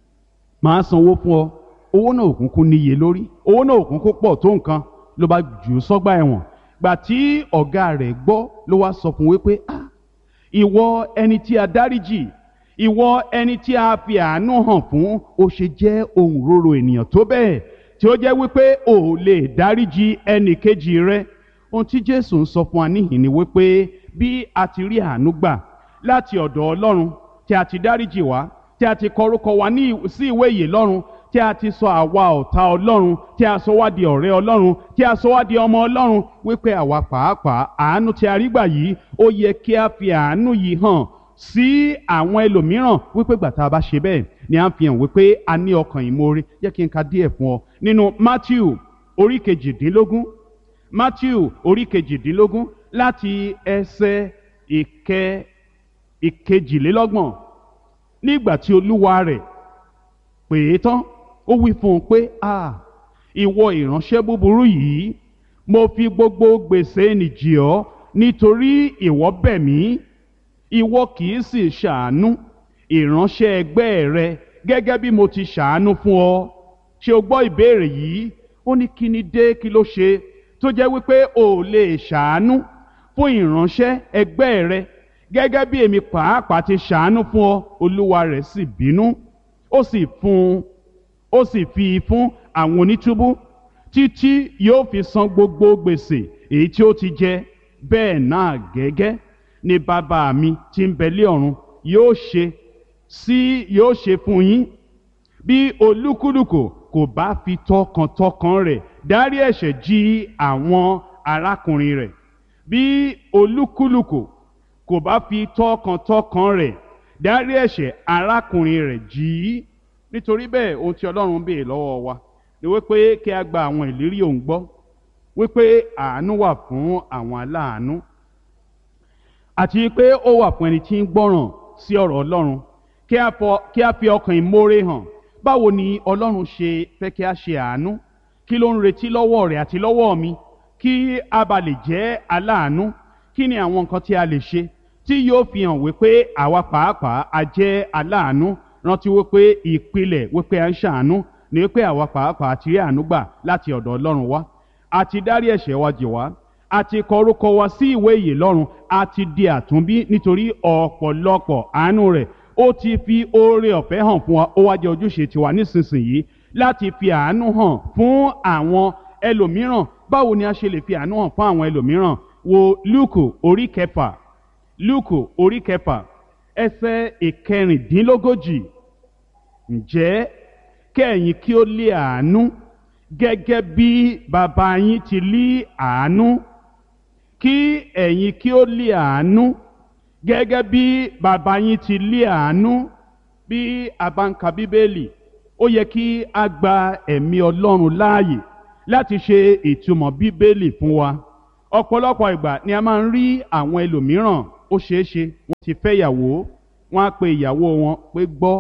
màá sanwó fún ọ. Owó náà òkùnkùn níye lórí, owó náà òkùnkùn pọ̀ tó nǹkan, ló bá jù ú sọ́gbà ẹ̀wọ̀n. Gbà tí ọ̀gá rẹ̀ gbọ́ ló wá sọ fún wípé ah ìwọ ẹni tí a dáríjì, ìwọ ẹni tí a fi àánú hàn fún, ó ṣe jẹ́ ohun rorò ènìyàn tó bẹ́ẹ̀ tí ó jẹ́ wípé ò lè dáríjì ẹnì kejì rẹ̀. Ohun tí Jésù ń sọ fún wa níhìn ni wípé bí a ti rí àánú gbà láti ọ̀dọ̀ Ọlọ́run, tí a ti dáríjì wá, tí a ti kọ orúkọ wa ní sí ìwé ìyè lọ́run, tí a ti sọ àwa ọ̀tá Ọlọ́run, tí a sọ wá di ọ̀rẹ́ Ọlọ́run, tí a sọ wá di ọmọ Ọlọ́run, wípé àwa pàápàá àánú tí a rí gbà yìí, ó yẹ kí a fi àánú yìí hàn sí àwọn ẹlòmíràn. Wípé gbà tá a bá ṣe bẹ́ẹ̀ ni à ń fi hàn wípé a ní ọkàn ìmoore. Jẹ́ kí n ka díẹ̀ fún ọ nínú Mátíù orí kejìdínlógún, Mátíù orí kejìdínlógún láti ẹsẹ̀ ìkẹ ìkejìlélọ́gbọ̀n. Nígbà tí olúwa rẹ̀ pè é tán, ó wí fún un pé ah ìwọ ìránṣẹ́ búburú yìí, mo fi gbogbo gbèsè nì jì ọ́ nítorí ìwọ bẹ̀ mí. Ìwọ kì í sì ṣàánú ìránṣẹ́ ẹgbẹ́ rẹ gẹ́gẹ́ bí mo ti ṣàánú fún ọ. Ṣé o gbọ́ ìbéèrè yìí? Ó ní kí ni dé, kí ló ṣe tó jẹ́ wípé o ò lè ṣàánú fún ìránṣẹ́ ẹgbẹ́ rẹ gẹ́gẹ́ bí èmi pàápàá ti ṣàánú fún ọ? Olúwa rẹ̀ sì bínú, ó sì fún ó sì fi fún àwọn onítúbú títí yóò fi san gbogbo gbèsè èyí tí ó ti jẹ. Bẹ́ẹ̀ náà gẹ́gẹ́ ni bàbá mi tí ń bẹ lé ọ̀run yóò ṣe sí yóò ṣe fún yín, bí olúkúlùkù kò bá fi tọkàntọkàn rẹ̀ dárí ẹ̀ṣẹ̀ jì àwọn arákùnrin rẹ̀. Bí olúkúlùkù kò bá fi tọkàntọkàn rẹ̀ dárí ẹ̀ṣẹ̀ arákùnrin rẹ̀ jì í. Nítorí bẹ́ẹ̀ ohun tí Ọlọ́run béèrè lọ́wọ́ wa ni wípé kí a gba àwọn ìlérí òun gbọ́, wípé àánú wà fún àwọn aláàánú, àti pé ó wà fún ẹni tí ń gbọ́ràn sí ọ̀rọ̀ Ọlọ́run. Kí a fọ kí a fi ọkàn ìmoore hàn. Báwo ni Ọlọ́run ṣe fẹ́ kí a ṣe àánú? Kí ló ń retí lọ́wọ́ rẹ̀ àti lọ́wọ́ mi kí a bá lè jẹ́ aláàánú? Kí ni àwọn nǹkan tí a lè ṣe tí yóò fi hàn wípé àwa pàápàá a jẹ́ aláàánú? Rántí wípé ìpìlẹ̀ wípé a ń ṣàánú ni wípé àwa pàápàá ti rí àánú gbà láti ọ̀dọ̀ Ọlọ́run wá. A ti dárí ẹ̀ṣẹ̀ wa jì wá, a ti kọ orúkọ wa sí ìwé ìyè lọ́run, a ti di àtúnbí nítorí ọ̀pọ̀lọpọ̀ àánú rẹ̀. Ó ti fi oore ọ̀fẹ́ hàn fún wa. Ó wá jẹ́ ojúṣe tiwa nísinsìnyí láti fi àánú hàn fún àwọn ẹlòmíràn. Báwo ni a ṣe lè fi àánú hàn fún àwọn ẹlòmíràn? Wo Lúùkù orí kẹfà, Lúùkù orí kẹfà ẹsẹ̀ ìkẹrìndínlógójì. Ǹjẹ́ kẹ́yìn kí ó lé àánú gẹ́gẹ́ bí bàbá yín ti lé àánú, kí ẹ̀yin kí ó lé àánú gẹ́gẹ́ bí bàbá yín ti lé àánú. Bí a bá ń ka Bíbélì, ó yẹ kí a gba ẹ̀mí Ọlọ́run láàyè láti ṣe ìtumọ̀ bíbélì fún wa. Ọ̀pọ̀lọpọ̀ ìgbà ni a máa ń rí àwọn ẹlòmíràn ó ṣeé ṣe wọ́n ti fẹ́ ìyàwó, wọ́n á pe ìyàwó wọn pé gbọ́,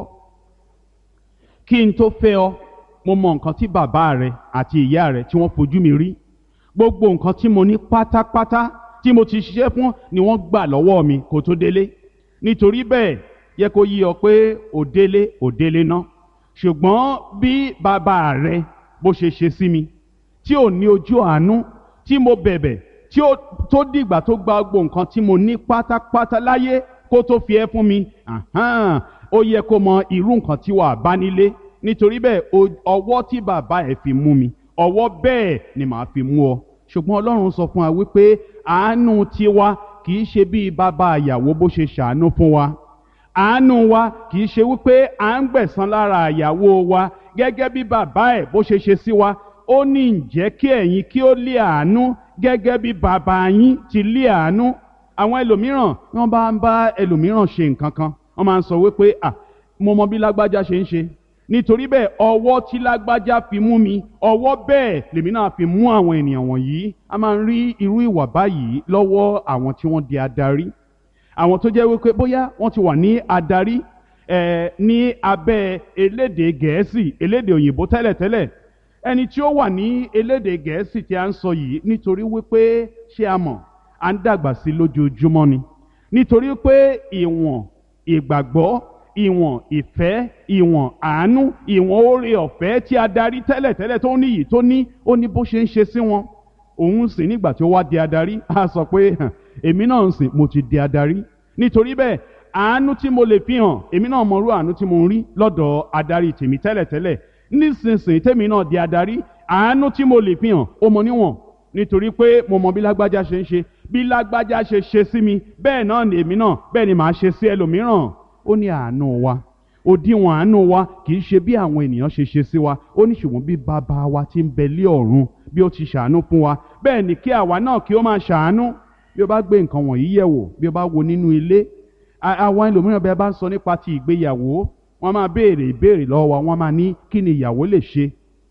kí n tó fẹ́ ọ mo mọ nǹkan tí bàbá rẹ àti ìyá rẹ tí wọ́n fojú mi rí, gbogbo nǹkan tí mo ní pátápátá tí mo ti ṣiṣẹ́ fún ni wọ́n gbà lọ́wọ́ mi kó tó délé. Nítorí bẹ́ẹ̀ yẹ kó yí ọ pé ò délé ò délé ná, ṣùgbọ́n bí bàbá rẹ bó ṣe ṣe sí mi tí ò ní ojú àánú, tí mo bẹ̀bẹ̀ tí ó tó dìgbà tó gba gbogbo nǹkan tí mo ní pátápátá láyé kó tó fi ẹ́ fún mi, àhán ó yẹ kó mọ irú nǹkan tí wàá bá nílé. Nítorí bẹ́ẹ̀ ọwọ́ tí bàbá ẹ̀ fi mú mi, ọwọ́ bẹ́ẹ̀ ni màá fi mú ọ. Ṣùgbọ́n Ọlọ́run sọ fún wa wípé àánú tiwa kì í ṣe bí bàbá ìyàwó bó ṣe ṣàánú fún wa. Àánú wa kì í ṣe wípé à ń gbẹ̀san lára ìyàwó wa gẹ́gẹ́ bí bàbá ẹ̀ bó ṣe ṣe sí wa. Ó ní ǹjẹ́ kí ẹ̀yin kí ó lé àánú gẹ́gẹ́ bí bàbá yín ti lé àánú. Àwọn ẹlòmíràn wọ́n bá ń bá ẹlòmíràn ṣe nǹkan kan, wọ́n máa ń sọ wípé à mo mọ bí lágbájá ṣe ń ṣe, nítorí bẹ́ẹ̀ ọwọ́ tí lágbájá fi mú mi, ọwọ́ bẹ́ẹ̀ lèmi náà fi mú àwọn ènìyàn wọ̀nyí. A máa ń rí irú ìwà báyìí lọ́wọ́ àwọn tí wọ́n di adarí, àwọn tó jẹ́ wípé bóyá wọ́n ti wà ní adarí ẹ̀ ní abẹ́ elédè Gẹ̀ẹ́sì, elédè òyìnbó tẹ́lẹ̀tẹ́lẹ̀. Ẹni tí ó wà ní elédè Gẹ̀ẹ́sì tí a ń sọ yìí, nítorí wípé ṣé a mọ̀ à ń dàgbà sí lójoojúmọ́ ni, nítorí pé ìwọ̀n ìgbàgbọ́, ìwọ̀n ìfẹ́, ìwọ̀n àánú, ìwọ̀n oore ọ̀fẹ́ tí adarí tẹ́lẹ̀tẹ́lẹ̀ tó ní yìí tó ní, ó ní bó ṣe ń ṣe sí wọn. Òun sì nígbà tí ó wá di adarí á sọ pé èmi náà ń sìn mo ti di adarí. Nítorí bẹ́ẹ̀ àánú tí mo lè fi hàn, èmi náà mọrú àánú tí mo ń rí lọ́dọ̀ adarí tèmi tẹ́lẹ̀tẹ́lẹ̀. Nísinsìnyí tèmi náà di adarí, àánú tí mo lè fi hàn ó mọ níwọ̀n, nítorí pé mo mọ bí lágbájá ṣe ń ṣe, bí lágbájá ṣe ṣe sí mi bẹ́ẹ̀ náà ni èmi náà bẹ́ẹ̀ ni màá ṣe sí ẹlòmíràn. Ó ní àánú wa, òdiwọ̀n àánú wa kì í ṣe bí àwọn ènìyàn ṣe ṣe sí wa. Ó ní ṣùgbọ́n bí bàbá wa tí ń bẹ lé ọ̀run bí ó ti ṣàánú fún wa, bẹ́ẹ̀ ni kí àwa náà kí ó máa ṣàánú. Bí o bá gbé nǹkan wọ̀nyí yẹ̀ wò, bí o bá wo nínú ilé, àwọn ẹlòmíràn bí a bá ń sọ nípa ti ìgbéyàwó, wọ́n máa béèrè ìbéèrè lọ́wọ́ wa, wọ́n máa ní kí ni ìyàwó lè ṣe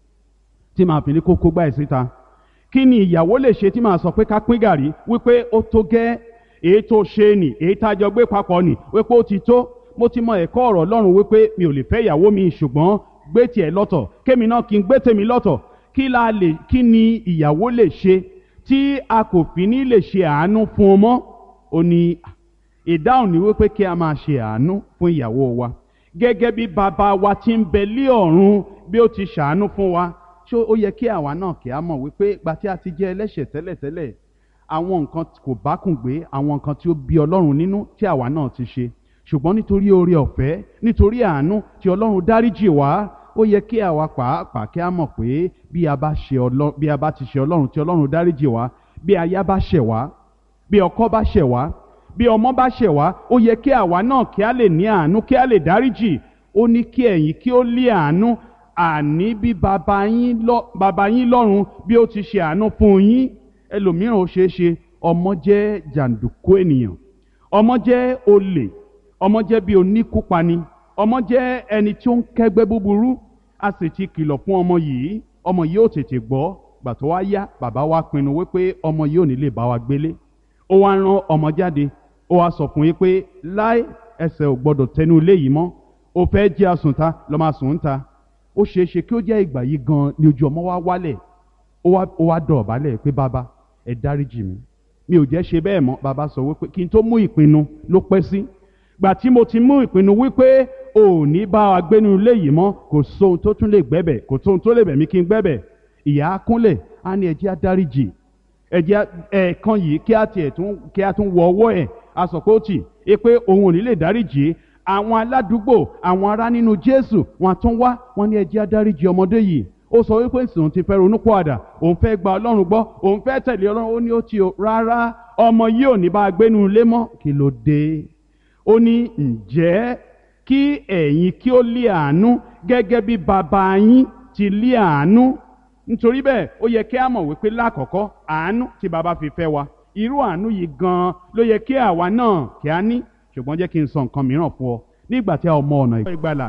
tí màá fi ní kókó gbá ẹ̀ síta, kí ni ìyàwó lè ṣe tí màá sọ pé ká pín gàrí, wípé ó tó gẹ́, èyí tó ṣe nì, èyí tá a jọ gbé papọ̀ nì, wípé ó ti tó. Mo ti mọ ẹ̀kọ́ ọ̀rọ̀ Ọlọ́run wípé mi ò lè fẹ́ ìyàwó mi, ṣùgbọ́n gbé tiẹ̀ lọ́tọ̀ kémi náà kí n gbé tèmi lọ́tọ̀. Kí la lè kí ni ìyàwó lè ṣe tí a kò fi ní lè ṣe àánú fún un mọ́? Ó ní ìdáhùn ní wípé kí a máa ṣe àánú fún ìyàwó wa gẹ́gẹ́ bí bàbá wa tí ń bẹ lé ọ̀run bí ó ti ṣàánú fún wa. Ṣé ó yẹ kí àwa náà kí a mọ̀ wípé gba tí a ti jẹ́ ẹlẹ́ṣẹ̀ tẹ́lẹ̀tẹ́lẹ̀, àwọn nǹkan kò bá kùn gbé, àwọn nǹkan tí ó bí Ọlọ́run nínú tí àwa náà ti ṣe, ṣùgbọ́n nítorí oore ọ̀fẹ́, nítorí àánú tí Ọlọ́run dáríjì wá, ó yẹ kí àwa pàápàá kí a mọ̀ pé bí a bá ṣe Ọlọ́run, bí a bá ti ṣe Ọlọ́run tí Ọlọ́run dáríjì wá, bí aya bá ṣẹ̀ wá, bí ọkọ bá ṣẹ̀ wá, bí ọmọ bá ṣẹ̀ wá, ó yẹ kí àwa náà kí a lè ní àánú, kí a lè dáríjì. Ó ní kí ẹ̀yin kí ó lé àánú, àní bí bàbá yín lọ bàbá yín lọ́run bí ó ti ṣe àánú fún yín. Ẹlòmíràn ó ṣeé ṣe ọmọ jẹ́ jàǹdùkú ènìyàn, ọmọ jẹ́ olè, ọmọ jẹ́ bí oníkúpani, ọmọ jẹ́ ẹni tí ó ń kẹ́gbẹ́ búburú. A sì ti kìlọ̀ fún ọmọ yìí, ọmọ yìí ò tètè gbọ́. Gbà tó wá yá, bàbá wa pinnu wípé ọmọ yìí ò ní lè bá wa gbélé. Ó wá rán ọmọ jáde, ó wá sọ fún yín pé láì ẹsẹ̀ ò gbọdọ̀ tẹnu ilé yìí mọ́, ó fẹ́ jẹ́ àsùnta lọ́ máa sùn ń ta. Ó ṣeé ṣe kí ó jẹ́ ìgbà yìí gan ni ojú ọmọ wa wálẹ̀, ó wá dọ̀bálẹ̀ pé bàbá ẹ dáríjì mi, mi ò jẹ́ ṣe bẹ́ẹ̀ mọ́. Bàbá sọ wípé kí n tó mú ìpinnu ló pẹ́ sí. Gbà tí mo ti mú ìpinnu wípé ò ní bá wa gbénu ilé yìí mọ́, kò sóhun tó tún lè gbẹ́bẹ̀, kò sóhun tó lè bẹ̀ mí kí n gbẹ́bẹ̀. Ìyá á kúnlẹ̀, á ní ẹ jẹ́ á dáríjì, ẹ jẹ́ ẹ̀ẹ̀kan yìí kí á tiẹ̀ tún kí á tún wọ ọwọ́ ẹ̀. A sọ pé ó tì í pé òun ò ní lè dáríjì. Àwọn aládùúgbò, àwọn ará nínú Jésù, wọ́n tún wá, wọ́n ní ẹ jẹ́ á dáríjì ọmọdé yìí. Ó sọ wípé òun ti fẹ́ ronúpìwàdà, òun fẹ́ gba Ọlọ́run gbọ́, òun fẹ́ tẹ̀lé Ọlọ́run. Ó ní ó ti o rárá, ọmọ yìí ò ní bá a gbénu ilé mọ́. Kí ló dé? Ó ní ǹjẹ́ kí ẹ̀yin kí ó lé àánú gẹ́gẹ́ bí bàbá yín ti lé àánú. Nítorí bẹ́ẹ̀ ó yẹ kí a mọ̀ wípé lákọ̀ọ́kọ́ àánú tí bàbá fi fẹ́ wa, irú àánú yìí gan-an ló yẹ kí àwa náà kí a ní. Ṣùgbọ́n jẹ́ kí n sọ nǹkan mìíràn fún ọ. Nígbà tí a ò mọ ọ̀nà ìgbàlà,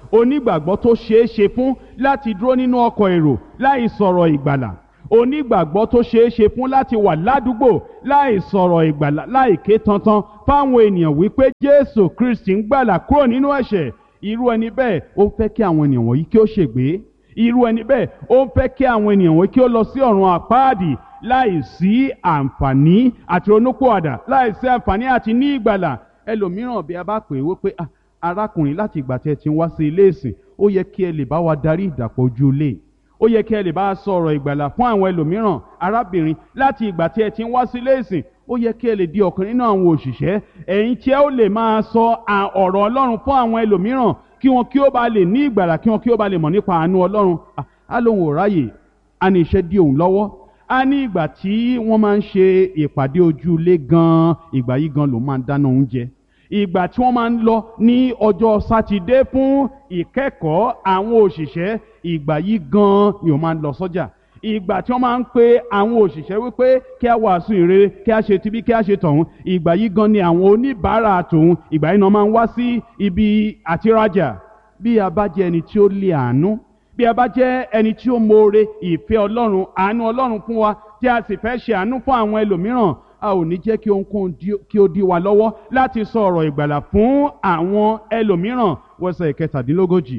onígbàgbọ́ tó ṣeé ṣe fún láti dúró nínú ọkọ̀ èrò láì sọ̀rọ̀ ìgbàlà, onígbàgbọ́ tó ṣeé ṣe fún láti wà ládùúgbò láì sọ̀rọ̀ ìgbàlà, láì ké tantan fáwọn ènìyàn wípé Jésù Kristi ń gbàlà kúrò nínú ẹ̀ṣẹ̀. Irú ẹni bẹ́ẹ̀ ó ń fẹ́ kí àwọn ènìyàn wọ̀nyí kí ó ṣègbé. Irú ẹni bẹ́ẹ̀ ó ń fẹ́ kí àwọn ènìyàn wọ̀nyí kí ó lọ sí ọ̀run àpáàdì láì sí àǹfààní àti ronúpìwàdà, láì sí àǹfààní àti ní ìgbàlà. Ẹlòmíràn bí a bá pè é wípé ah, arákùnrin, láti ìgbà tí ẹ ti ń wá sí ilé ìsìn, ó yẹ kí ẹ lè bá wa darí ìdàpọ̀ ojú ilé, ó yẹ kí ẹ lè bá a sọ̀rọ̀ ìgbàlà fún àwọn ẹlòmíràn. Arábìnrin, láti ìgbà tí ẹ ti ń wá sí ilé ìsìn, ó yẹ kí ẹ lè di ọ̀kan nínú àwọn òṣìṣẹ́ ẹ̀yin tí ẹ ó lè máa sọ ọ̀rọ̀ Ọlọ́run fún àwọn ẹlòmíràn kí wọn kí ó bá lè ní ìgbàlà, kí wọn kí ó bá lè mọ̀ nípa àánú Ọlọ́run. Á lóun ò ráyè, á ní iṣẹ́ dí òun lọ́wọ́, á ní ìgbà tí wọ́n máa ń ṣe ìpàdé ojú ilé gan-an, ìgbà yìí gan lòun máa ń dáná oúnjẹ. Ìgbà tí wọ́n máa ń lọ ní ọjọ́ Sátidé fún ìkẹ́kọ̀ọ́ àwọn òṣìṣẹ́, ìgbà yìí gan ni òun máa ń lọ sọ́jà. Ìgbà tí wọ́n máa ń pe àwọn òṣìṣẹ́ wípé kí a wàásù ìrere, kí a ṣe tibí, kí a ṣe tọ̀hún, ìgbà yìí gan ni àwọn oníbàárà tòun, ìgbà yìí náà máa ń wá sí ibi àtirajà. Bí a bá jẹ́ ẹni tí ó lé àánú, bí a bá jẹ́ ẹni tí ó mọ̀ọ́re ìfẹ́ Ọlọ́run, àánú Ọlọ́run fún wa, tí a sì fẹ́ ṣe àánú fún àwọn ẹlòmíràn, a ò ní jẹ́ kí ohunkóhun kí ó dí wa lọ́wọ́ láti sọ ọ̀rọ̀ ìgbàlà fún àwọn ẹlòmíràn. Wẹ́sẹ̀ ìkẹtàdínlógójì,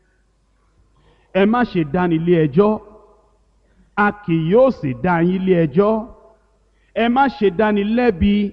ẹ má ṣe dáni lé ẹjọ́, a kì yóò sì dá yín lé ẹjọ́. Ẹ má ṣe dáni lẹ́bi,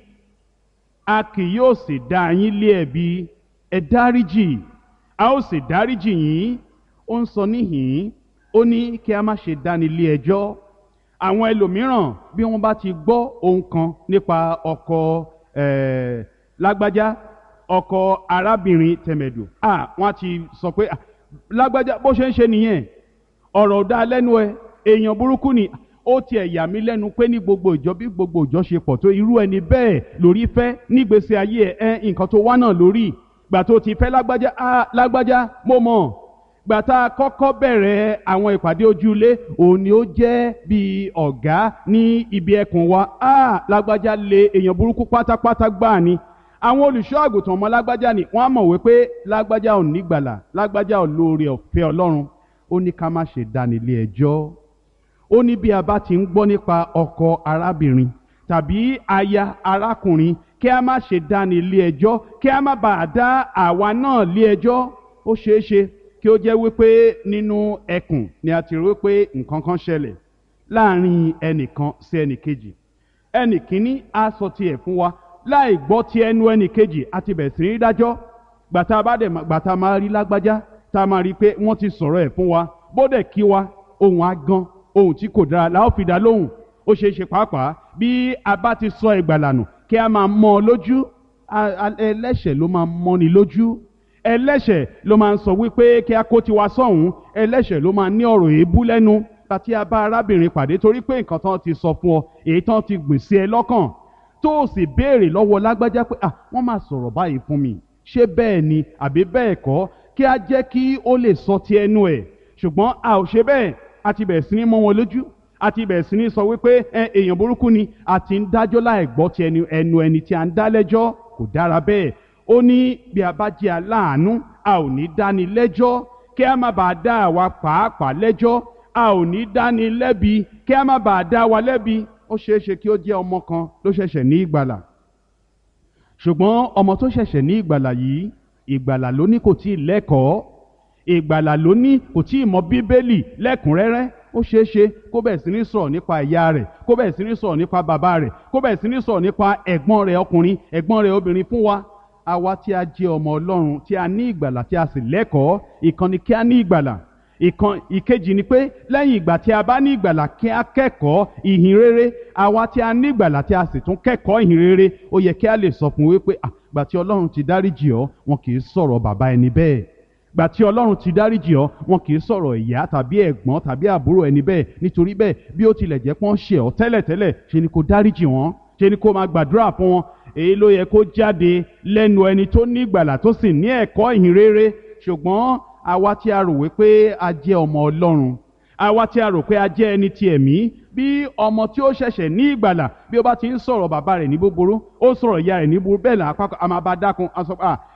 a kì yóò sì dá yín lé ẹ̀bi. Ẹ dáríjì, a ó sì dáríjì yín. Ó ń sọ níhìn-ín, ó ní kí a má ṣe dáni lé ẹjọ́. Àwọn ẹlòmíràn bí wọ́n bá ti gbọ́ ohun kan nípa ọkọ eh, lágbájá, ọkọ arábìnrin tẹ̀mẹ̀dù, ah, wọ́n ti sọ pé ah, lágbájá bó ṣe ń ṣe nìyẹn, ọ̀rọ̀ ò dá lẹ́nu ẹ, èèyàn burúkú ni. Ó tiẹ̀ yà mí lẹ́nu pé ní gbogbo ìjọ bí gbogbo ìjọ ṣe pọ̀ tó, irú ẹni bẹ́ẹ̀ lórí fẹ́ nígbésí ayé ẹ, nǹkan tó wá náà lórí. Gbà tó ti fẹ́ lágbájá, ah, lágbájá mo mọ̀. Gbà tá a kọ́kọ́ bẹ̀rẹ̀ àwọn ìpàdé ojúlé, òun ni ó jẹ́ bí ọ̀gá ní ibi ẹkùn wa. Ah, lágbájá lé, èèyàn burúkú pátápátá gbáà ni. Àwọn olùṣọ́ àgùntàn ọmọ lágbájá ni wọ́n á mọ̀ wípé lágbájá ò ní gbàlà, lágbájá ò lóore ọ̀fẹ́ Ọlọ́run. Ó ní ká má ṣe dáni lé ẹjọ́. Ó ní bí a bá ti ń gbọ́ nípa ọkọ arábìnrin tàbí aya arákùnrin, kí a má ṣe dáni lé ẹjọ́, kí a má bàa dá àwa náà lé ẹjọ́. Ó ṣeé ṣe kí ó jẹ́ wípé nínú ẹkùn ni a ti rí wípé nǹkan kan ṣẹlẹ̀ láàrin ẹnìkan sí ẹnìkejì. Ẹnìkíní á sọ tiẹ̀ fún wa láì gbọ́ ti ẹnu ẹnìkejì, a ti bẹ̀rẹ̀ sí ní dájọ́. Gbàtà bá dẹ̀ gbàtà máa rí lágbájá, tá a máa rí pé wọ́n ti sọ̀rọ̀ ẹ̀ fún wa, bó dẹ̀ kí wa, ohun á gan, ohun tí kò dára la ó fi dá lóhùn. Ó ṣeé ṣe pàápàá bí a bá ti sọ ìgbàlà nù, kí a máa mọ́ ọ lójú. Ẹlẹ́ṣẹ̀ ló máa mọ́ni lójú. Ẹlẹ́ṣẹ̀ ló máa ń sọ wípé kí a kó tiwa sọ́hùn. Ẹlẹ́ṣẹ̀ ló máa ní ọ̀rọ̀ èébú lẹ́nu. Àti a bá arábìnrin pàdé torí pé nǹkan tán ti sọ fún ọ, èyí tán ti gbìn sí ẹ lọ́kàn, tó o sì béèrè lọ́wọ́ lágbájá pé ah, wọ́n máa sọ̀rọ̀ báyìí fún mi, ṣé bẹ́ẹ̀ ni àbí bẹ́ẹ̀ kọ́, kí a jẹ́ kí ó lè sọ ti ẹnu ẹ̀. Ṣùgbọ́n a ò ṣe bẹ́ẹ̀, a ti bẹ̀rẹ̀ sí ní mọ́ wọn lójú, a ti bẹ̀rẹ̀ sí ní sọ wípé èèyàn burúkú ni, a ti ń dájọ́ láì gbọ́ ti ẹnu ẹni tí a ń dá lẹ́jọ́. Kò dára bẹ́ẹ̀. Ó ní bí a bá jẹ́ aláàánú, a ò ní dáni lẹ́jọ́, kí a má bàa dá àwa pàápàá lẹ́jọ́. A ò ní dáni lẹ́bi, kí a má bàa dá wa lẹ́bi. Ó ṣeé ṣe kí ó jẹ́ ọmọ kan ló ṣẹ̀ṣẹ̀ ní ìgbàlà, ṣùgbọ́n ọmọ tó ṣẹ̀ṣẹ̀ ní ìgbàlà yìí, ìgbàlà ló ní kò tí ì lẹ́kọ̀ọ́, ìgbàlà ló ní kò tí ì mọ Bíbélì lẹ́kùnrẹ́rẹ́. Ó ṣeé ṣe kó bẹ̀rẹ̀ sí ní sọ̀rọ̀ nípa ìyá rẹ̀, kó bẹ̀rẹ̀ sí ní sọ̀rọ̀ nípa bàbá rẹ̀, kó bẹ̀rẹ̀ sí ní sọ̀rọ̀ nípa ẹ̀gbọ́n rẹ̀ ọkùnrin, ẹ̀gbọ́n rẹ̀ obìnrin fún wa. Àwa tí a jẹ́ ọmọ Ọlọ́run, tí a ní ìgbàlà, tí a sì lẹ́kọ̀ọ́, ìkan ni kí a ní ìgbàlà. Ìkan ìkejì ni pé lẹ́yìn ìgbà tí a bá ní ìgbàlà, kí a kẹ́kọ̀ọ́ ìhìn rere. Àwa tí a ní ìgbàlà tí a sì tún kẹ́kọ̀ọ́ ìhìn rere, ó yẹ kí a lè sọ fún wípé àgbà tí Ọlọ́run ti dáríjì ọ́, wọn kì í sọ̀rọ̀ bàbá ẹni bẹ́ẹ̀. Gbà tí Ọlọ́run ti dáríjì ọ́, wọn kì í sọ̀rọ̀ ìyá tàbí ẹ̀gbọ́n tàbí àbúrò ẹni bẹ́ẹ̀. Nítorí bẹ́ẹ̀, bí ó tilẹ̀ jẹ́ pé wọ́n ṣẹ̀ ọ́ tẹ́lẹ̀tẹ́lẹ̀, ṣe ni kó dáríjì wọ́n, ṣe ni kó máa gbàdúrà fún wọn. Èyí ló yẹ kó jáde lẹ́nu ẹni tó ní ìgbàlà tó sì ní ẹ̀kọ́ ìhìn rere. Ṣùgbọ́n àwa tí a rò wípé a jẹ́ ọmọ Ọlọ́run, àwa tí a rò pé a jẹ́ ẹni ti ẹ̀mí, bí ọmọ tí ó ṣẹ̀ṣẹ̀ ní ìgbàlà, bí ó bá ti ń sọ̀rọ̀ bàbá rẹ̀ ní búburú, ó sọ̀rọ̀ ìyá rẹ̀ ní búburú, bẹ́ẹ̀ là á máa bá dákun, a sọ pé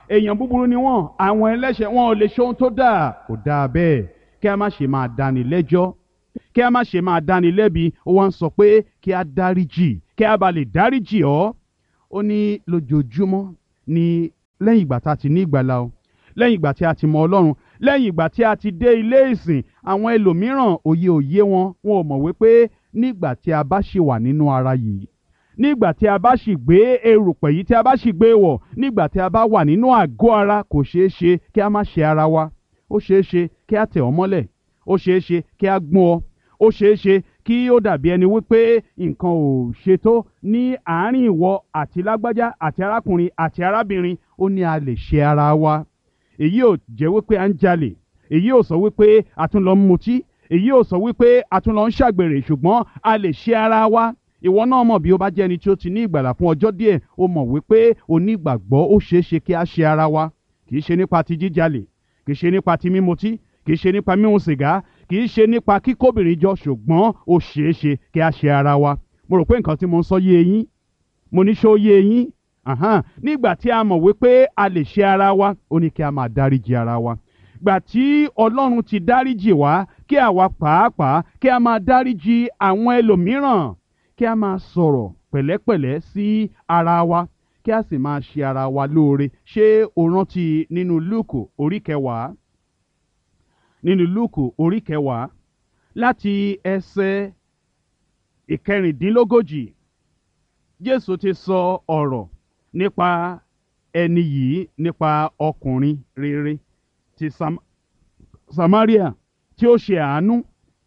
èèyàn búburú ni wọ́n, àwọn ẹlẹ́ṣẹ̀ wọn ò lè ṣe ohun tó dáa. Kò dáa bẹ́ẹ̀ kí a má ṣe máa dáni lẹ́jọ́, kí a má ṣe máa dáni lẹ́bi. Ó wá ń sọ pé kí a dáríjì, kí a bá lè dáríjì ọ́. Ó ní lójoojúmọ́ ni lẹ́yìn ìgbà tá a ti ní ìgbàlà o, lẹ́yìn ìgbà tí a ti mọ Ọlọ́run, lẹ́yìn ìgbà tí a ti dé ilé ìsìn, àwọn ẹlòmíràn òye òye wọn, wọn ò mọ̀ wípé nígbà tí a bá ṣì wà nínú ara yìí, nígbà tí a bá ṣì gbé erùpẹ̀ yìí tí a bá ṣì gbé wọ̀, nígbà tí a bá wà nínú àgọ́ ara, kò ṣeé ṣe kí a má ṣe ara wa. Ó ṣeé ṣe kí a tẹ̀ ọ́ mọ́lẹ̀, ó ṣeé ṣe kí a gbọ́n ọ, ó ṣeé ṣe kí ó dàbí ẹni wípé nǹkan ò ṣe tó ní àárín ìwọ àti lágbájá àti arákùnrin àti arábìnrin. Ó ní a lè ṣe ara wa. Èyí ò jẹ́ wípé à ń jalè, èyí ò sọ wípé a tún lọ ń mutí, èyí ò sọ wípé a tún lọ ń ṣàgbèrè, ṣùgbọ́n a lè ṣe ara wa. Ìwọ náà mọ̀, bí ó bá jẹ́ ẹni tí ó ti ní ìgbàlà fún ọjọ́ díẹ̀, ó mọ̀ wípé onígbàgbọ́ ó ṣeé ṣe kí a ṣe ara wa. Kì í ṣe nípa ti jíjalè, kì í ṣe nípa ti mímutí, kì í ṣe nípa mímu sìgá, kì í ṣe nípa kíkóbìnrin jọ, ṣùgbọ́n ó ṣeé ṣe kí a ṣe ara wa. Mo rò pé nǹkan tí mo ń sọ yé yín. Mo ní ṣó yé yín. Àhán, nígbà tí a mọ̀ wípé a lè ṣe ara wa, ó ní kí a máa dáríjì ara wa. Gbà tí Ọlọ́run ti dáríjì wá, kí àwa pàápàá kí a máa dáríjì àwọn ẹlòmíràn, kí a máa sọ̀rọ̀ pẹ̀lẹ́pẹ̀lẹ́ sí ara wa, kí a sì máa ṣe ara wa lóore. Ṣé o rántí nínú Lúùkù orí kẹwàá, nínú Lúùkù orí kẹwàá láti ẹsẹ̀ ìkẹrìndínlógójì, Jésù ti sọ ọ̀rọ̀ nípa ẹni yìí, nípa ọkùnrin rere ti Sam Samaria tí ó ṣe àánú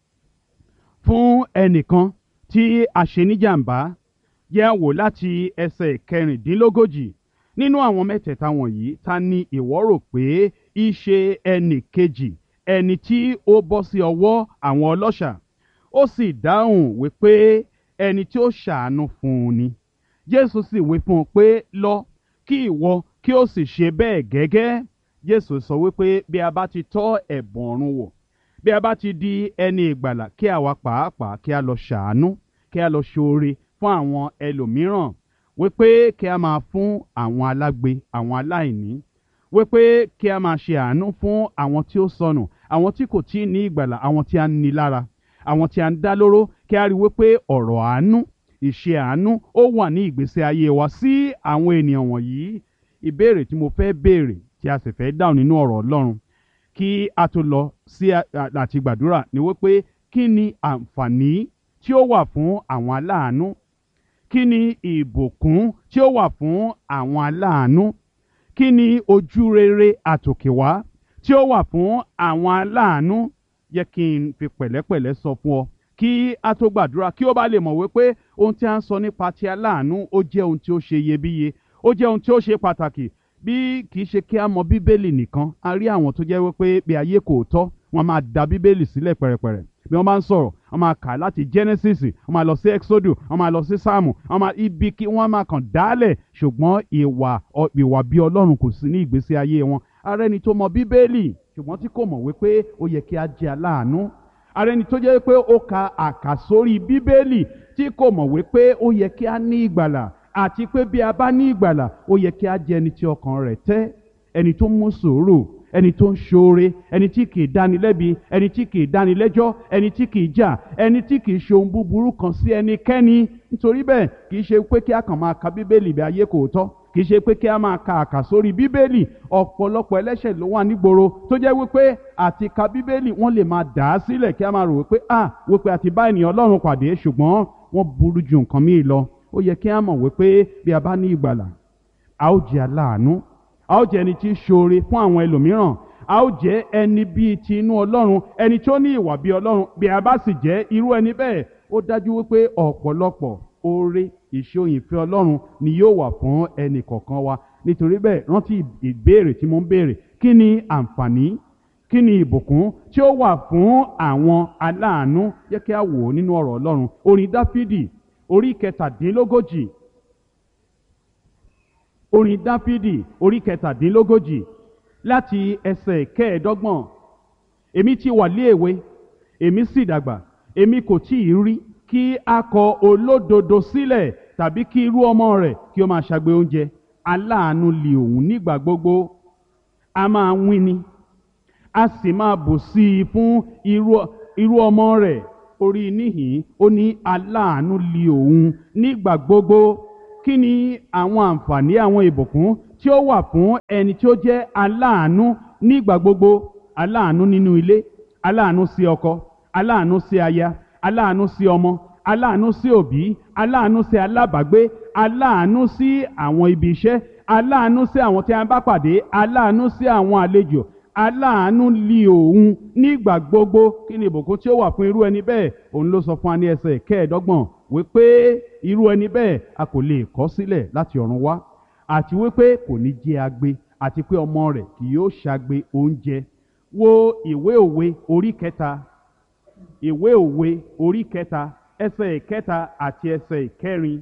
fún ẹnìkan tí a ṣe níjàmbá. Yẹ̀ wò láti ẹsẹ̀ kẹrìndínlógójì. Nínú àwọn mẹ́tẹ̀ẹ̀ta wọ̀nyí, ta ni ìwọ rò pé í ṣe ẹnì kejì, ẹni tí ó bọ́ sí ọwọ́ àwọn ọlọ́ṣà? Ó sì dáhùn wípé ẹni tí ó ṣàánú fún un ni. Jésù sì wí fún un pé, lọ, kí ìwọ kí ó sì ṣe bẹ́ẹ̀ gẹ́gẹ́. Jésù sọ wípé bí a bá ti tọ́ ẹ̀bùn ọ̀run wò, bí a bá ti di ẹni ìgbàlà, kí àwa pàápàá kí a lọ ṣàánú, kí a lọ ṣoore fún àwọn ẹlòmíràn, wípé kí a máa fún àwọn alágbe, àwọn aláìní, wípé kí a máa ṣe àánú fún àwọn tí ó sọnù, àwọn tí kò tí ì ní ìgbàlà, àwọn tí a ń ni lára, àwọn tí a ń dá lóró. Kí a rí wípé ọ̀rọ̀ àánú, ìṣe àánú ó wà ní ìgbésí ayé wa sí àwọn ènìyàn wọ̀nyí. Ìbéèrè tí mo fẹ́ béèrè, tí a sì fẹ́ dáhùn nínú ọ̀rọ̀ Ọlọ́run kí a tó lọ sí àti gbàdúrà, ni wípé kí ni àǹfààní tí ó wà fún àwọn aláàánú? Kí ni ìbùkún tí ó wà fún àwọn aláàánú? Kí ni ojú rere àtòkèwá tí ó wà fún àwọn aláàánú? Jẹ́ kí n fi pẹ̀lẹ́pẹ̀lẹ́ sọ fún ọ kí a tó gbàdúrà, kí ó bá lè mọ̀ wípé ohun tí a ń sọ nípa ti aláàánú ó jẹ́ ohun tí ó ṣe iyebíye, ó jẹ́ ohun tí ó ṣe pàtàkì. Bí kì í ṣe kí a mọ Bíbélì nìkan, a rí àwọn tó jẹ́ wípé bí ayé kò tọ́, wọ́n máa da Bíbélì sílẹ̀ pẹ̀rẹ̀pẹ̀rẹ̀. Bí wọ́n bá ń sọ̀rọ̀, wọ́n máa kà láti Genesis, wọ́n máa lọ sí Exodus, wọ́n máa lọ sí Sáàmù, wọ́n máa ibi kí wọ́n máa kàn dálẹ̀, ṣùgbọ́n ìwà ìwà bí Ọlọ́run kò sí ní ìgbésí ayé wọn. Ara ẹni tó mọ Bíbélì ṣùgbọ́n tí kò mọ̀ wípé ó yẹ kí a jẹ́ aláàánú. Ara ẹni tó jẹ́ wípé ó ka àkàsórí Bíbélì tí kò mọ̀ wípé ó yẹ kí a ní ìgbàlà, àti pé bí a bá ní ìgbàlà, ó yẹ kí a jẹ́ ẹni tí ọkàn rẹ̀ tẹ́, ẹni tó mú sùúrù, ẹni tó ń ṣoore, ẹni tí kì í dáni lẹ́bi, ẹni tí kì í dáni lẹ́jọ́, ẹni tí kì í jà, ẹni tí kì í ṣe ohun búburú kan sí ẹnikẹ́ni. Nítorí bẹ́ẹ̀, kì í ṣe pé kí a kàn máa ka Bíbélì bí ayé kò tọ́, kì í ṣe pé kí a máa ka àkàsórí Bíbélì. Ọ̀pọ̀lọpọ̀ ẹlẹ́ṣẹ̀ ló wà nígboro tó jẹ́ wípé àti ka Bíbélì wọ́n lè máa dà á sílẹ̀, kí a máa rò wípé à wípé àti bá ènìyàn Ọlọ́run pàdé, ṣùgbọ́n wọ́n burú ju nǹkan míì lọ. Ó yẹ kí a mọ̀ wípé bí a bá ní ìgbàlà, a ó jẹ́ aláàánú, a ó jẹ́ ẹni tí ń ṣoore fún àwọn ẹlòmíràn, a ó jẹ́ ẹni bíi ti inú Ọlọ́run, ẹni tó ní ìwà bíi Ọlọ́run. Bí a bá sì jẹ́ irú ẹni bẹ́ẹ̀, ó dájú wípé ọ̀pọ̀lọpọ̀ oore, ìṣòyìnfẹ́ Ọlọ́run ni yóò wà fún ẹnì kọ̀ọ̀kan wa. Nítorí bẹ́ẹ̀, rántí ìbéèrè tí mo ń béèrè: kí ni àǹfààní, kí ni ìbùkún tí ó wà fún àwọn aláàánú? Jẹ́ kí a wò ó nínú ọ̀rọ̀ Ọlọ́run. Orin Dáfídì orí kẹtàdínlógójì, orin Dáfídì orí kẹtàdínlógójì láti ẹsẹ̀ kẹẹ̀ẹ́dọ́gbọ̀n. Èmi ti wà lé èwe, èmi sì dàgbà, èmi kò tí ì rí kí a kọ olódodo sílẹ̀, tàbí kí irú ọmọ rẹ̀ kí ó máa ṣagbe oúnjẹ. aláàánú li òun nígbà gbogbo, a máa wíni, a sì máa bù sí i fún irú irú ọmọ rẹ̀. Orí níhìn ó ní aláàánú li òun nígbà gbogbo. Kí ni àwọn àǹfààní, àwọn ìbùkún tí ó wà fún ẹni tí ó jẹ́ aláàánú nígbà gbogbo? Aláàánú nínú ilé, aláàánú sí ọkọ, aláàánú sí aya, aláàánú sí ọmọ, aláàánú sí òbí, aláàánú sí alábàágbé, aláàánú sí àwọn ibi iṣẹ́, aláàánú sí àwọn tí a bá pàdé, aláàánú sí àwọn àlejò. Aláàánú li òun nígbà gbogbo. Kí ni ìbùkún tí ó wà fún irú ẹni bẹ́ẹ̀? Òun ló sọ fún wa ní ẹsẹ̀ kẹẹ̀ẹ́dọ́gbọ̀n wípé irú ẹni bẹ́ẹ̀ a kò lè kọ̀ sílẹ̀ láti ọ̀run wá, àti wípé kò ní jẹ́ agbe, àti pé ọmọ rẹ̀ kì yóò ṣagbe oúnjẹ. Wo ìwé òwe orí kẹta, ìwé òwe orí kẹta, ẹsẹ̀ ìkẹta àti ẹsẹ̀ ìkẹrin.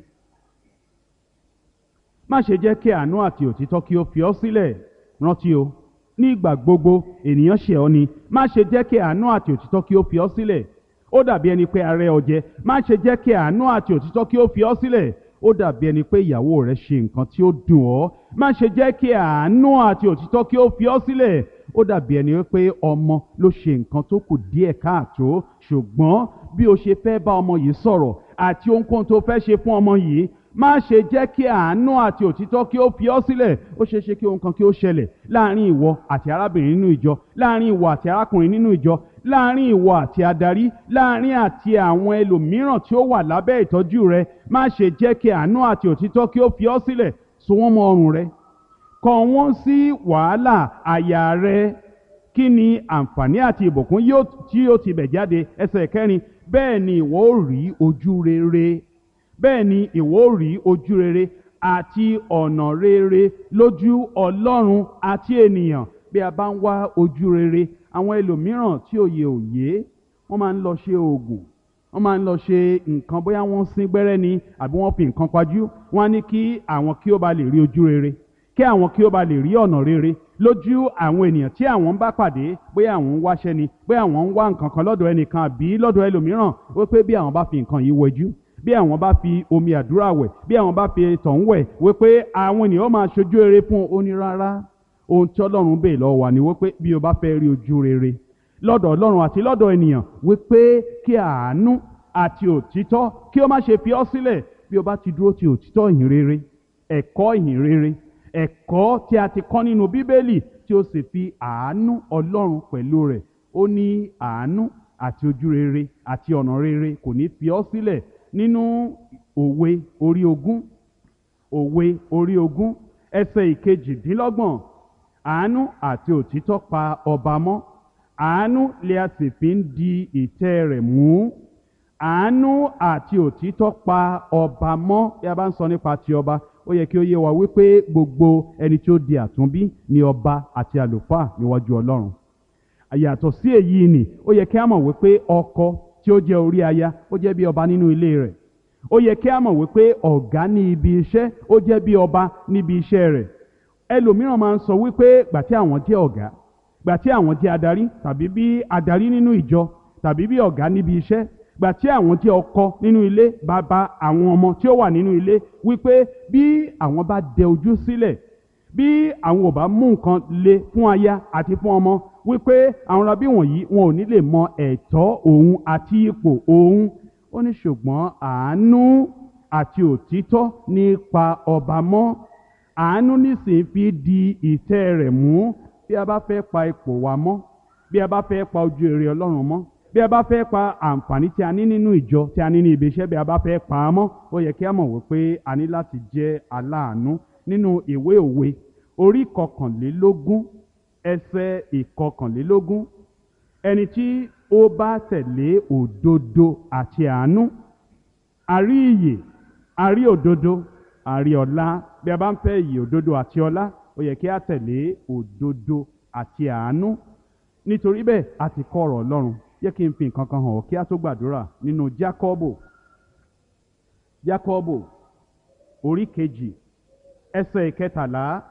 Má ṣe jẹ́ kí àánú àti òtítọ́ kí ó fi ọ́ sílẹ̀. Rántí o, ní ìgbà gbogbo ènìyàn ṣẹ̀ ọ́ ni. Má ṣe jẹ́ kí àánú àti òtítọ́ kí ó fi ọ́ sílẹ̀. Ó dàbí ẹni pé ara ẹ ọ jẹ. Má ṣe jẹ́ kí àánú àti òtítọ́ kí ó fi ọ́ sílẹ̀. Ó dàbí ẹni pé ìyàwó rẹ ṣe nǹkan tí ó dùn ọ́. Má ṣe jẹ́ kí àánú àti òtítọ́ kí ó fi ọ́ sílẹ̀. Ó dàbí ẹni pé ọmọ ló ṣe nǹkan tó kù díẹ̀ káàtó, ṣùgbọ́n bí o ṣe fẹ́ bá ọmọ yìí sọ̀rọ̀ àti ohunkóhun tó fẹ́ ṣe fún ọmọ yìí, má ṣe jẹ́ kí àánú àti òtítọ́ kí ó fi ọ́ sílẹ̀. Ó ṣeé ṣe kí ohun kan kí ó ṣẹlẹ̀ láàrin ìwọ àti arábìnrin nínú ìjọ, láàrin ìwọ àti arákùnrin nínú ìjọ, láàrin ìwọ àti adarí, láàrin àti àwọn ẹlòmíràn tí ó wà lábẹ́ ìtọ́jú rẹ. Má ṣe jẹ́ kí àánú àti òtítọ́ kí ó fi ọ́ sílẹ̀. So wọ́n mọ́ ọrùn rẹ, kọ wọ́n sí wàhálà àyà rẹ. Kí ni àǹfààní àti ìbùkún tí yóò ti bẹ̀ jáde? Ẹsẹ̀ kẹrin, bẹ́ẹ̀ ni ìwọ ó rí ojú rere. Bẹ́ẹ̀ ni ìwọ ó rí ojú rere àti ọ̀nà rere lójú Ọlọ́run àti ènìyàn. Bí a bá ń wá ojú rere, àwọn ẹlòmíràn tí òye òye, wọ́n máa ń lọ ṣe oògùn, wọ́n máa ń lọ ṣe nǹkan, bóyá wọ́n sín gbẹ́rẹ́ ni àbí wọ́n fi nǹkan pajú. Wọ́n á ní kí àwọn kí ó bá lè rí ojú rere, kí àwọn kí ó bá lè rí ọ̀nà rere lójú àwọn ènìyàn tí àwọn ń bá pàdé. Bóyá àwọn ń wáṣẹ́ ni, bóyá àwọn ń wá nǹkan kan lọ́dọ̀ ẹnìkan àbí lọ́dọ̀ ẹlòmíràn, wípé bí àwọn bá fi nǹkan yìí wẹjú, bí àwọn bá fi omi àdúrà wẹ̀, bí àwọn bá fi tọ̀hún wẹ̀, wípé àwọn ènìyàn máa ṣojú rere fún un. Ó ní rárá, ohun tí Ọlọ́run bèè lọ́wọ́ wa ni wípé bí o bá fẹ́ rí ojú rere lọ́dọ̀ Ọlọ́run àti lọ́dọ̀ ènìyàn, wípé kí àánú àti òtítọ́ kí ó má ṣe fi ọ́ sílẹ̀. Bí o bá ti dúró ti òtítọ́ ìhìn rere, ẹ̀kọ́ ìhìn rere, ẹ̀kọ́ tí a ti kọ́ nínú Bíbélì, tí ó sì fi àánú Ọlọ́run pẹ̀lú rẹ̀, ó ní àánú àti ojú rere àti ọ̀nà rere kò ní fi ọ́ sílẹ̀. Nínú òwe orí ogún, òwe orí ogún ẹsẹ̀ ìkejìdínlọ́gbọ̀n, àánú àti òtítọ́ pa ọba mọ́, àánú lè a sì fi ń di ìtẹ́ rẹ̀ mú. Àánú àti òtítọ́ pa ọba mọ́. Bí a bá ń sọ nípa ti ọba, ó yẹ kí ó yé wa wípé gbogbo ẹni tí ó di àtúnbí ni ọba àti àlùfáà níwájú Ọlọ́run. Yàtọ̀ sí èyí ni ó yẹ kí a mọ̀ wípé ọkọ tí ó jẹ́ orí aya, ó jẹ́ bí ọba nínú ilé rẹ̀. Ó yẹ kí a mọ̀ wípé ọ̀gá ní ibi iṣẹ́, ó jẹ́ bí ọba níbi iṣẹ́ rẹ̀. Ẹlòmíràn máa ń sọ wípé gbà tí àwọn jẹ́ ọ̀gá, gbà tí àwọn jẹ́ adarí, tàbí bí adarí nínú ìjọ, tàbí bí ọ̀gá níbi iṣẹ́, gbà tí àwọn jẹ́ ọkọ nínú ilé, bàbá àwọn ọmọ tí ó wà nínú ilé, wípé bí àwọn bá dẹ ojú sílẹ̀, bí àwọn ò bá mú nǹkan le fún aya àti fún ọmọ, wípé àwọn rabí wọ̀nyí wọn ò ní lè mọ ẹ̀tọ́ òun àti ipò òun. Ó ní ṣùgbọ́n àánú àti òtítọ́ ní pa ọba mọ́. Àánú nísìnyí fi di ìtẹ́ rẹ̀ mú. Bí a bá fẹ́ pa ipò wa mọ́, bí a bá fẹ́ pa ojú rere Ọlọ́run mọ́, bí a bá fẹ́ pa àǹfààní tí a ní nínú ìjọ, tí a ní ní ibi iṣẹ́, bí a bá fẹ́ pa á mọ́, ó yẹ kí a mọ̀ wípé a ní láti jẹ́ aláàánú. Nínú ìwé òwe orí kọkànlélógún ẹsẹ̀ ìkọkànlélógún, ẹni tí ó bá tẹ̀lé òdodo àti àánú, a rí ìyè, a rí òdodo, a rí ọlá. Bí a bá ń fẹ́ ìyè, òdodo àti ọlá, ó yẹ kí a tẹ̀lé òdodo àti àánú. Nítorí bẹ́ẹ̀ a ti kọ́ ọ̀rọ̀ Ọlọ́run. Jẹ́ kí n fi nǹkan kan hàn ọ́ kí a tó gbàdúrà. Nínú Jákọ́bù, Jákọ́bù orí kejì ẹsẹ̀ ìkẹtàlá,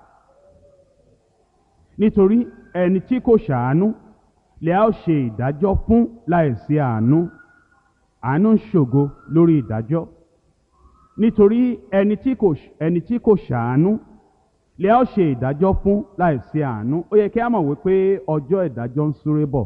nítorí ẹni tí kò ṣàánú lè a ó ṣe ìdájọ́ fún láìsí àánú. Àánú ń ṣògo lórí ìdájọ́. Nítorí ẹni tí kò ẹni tí kò ṣàánú lè ó ṣe ìdájọ́ fún láìsí àánú. Ó yẹ kí a mọ̀ wípé ọjọ́ ìdájọ́ ń súré bọ̀.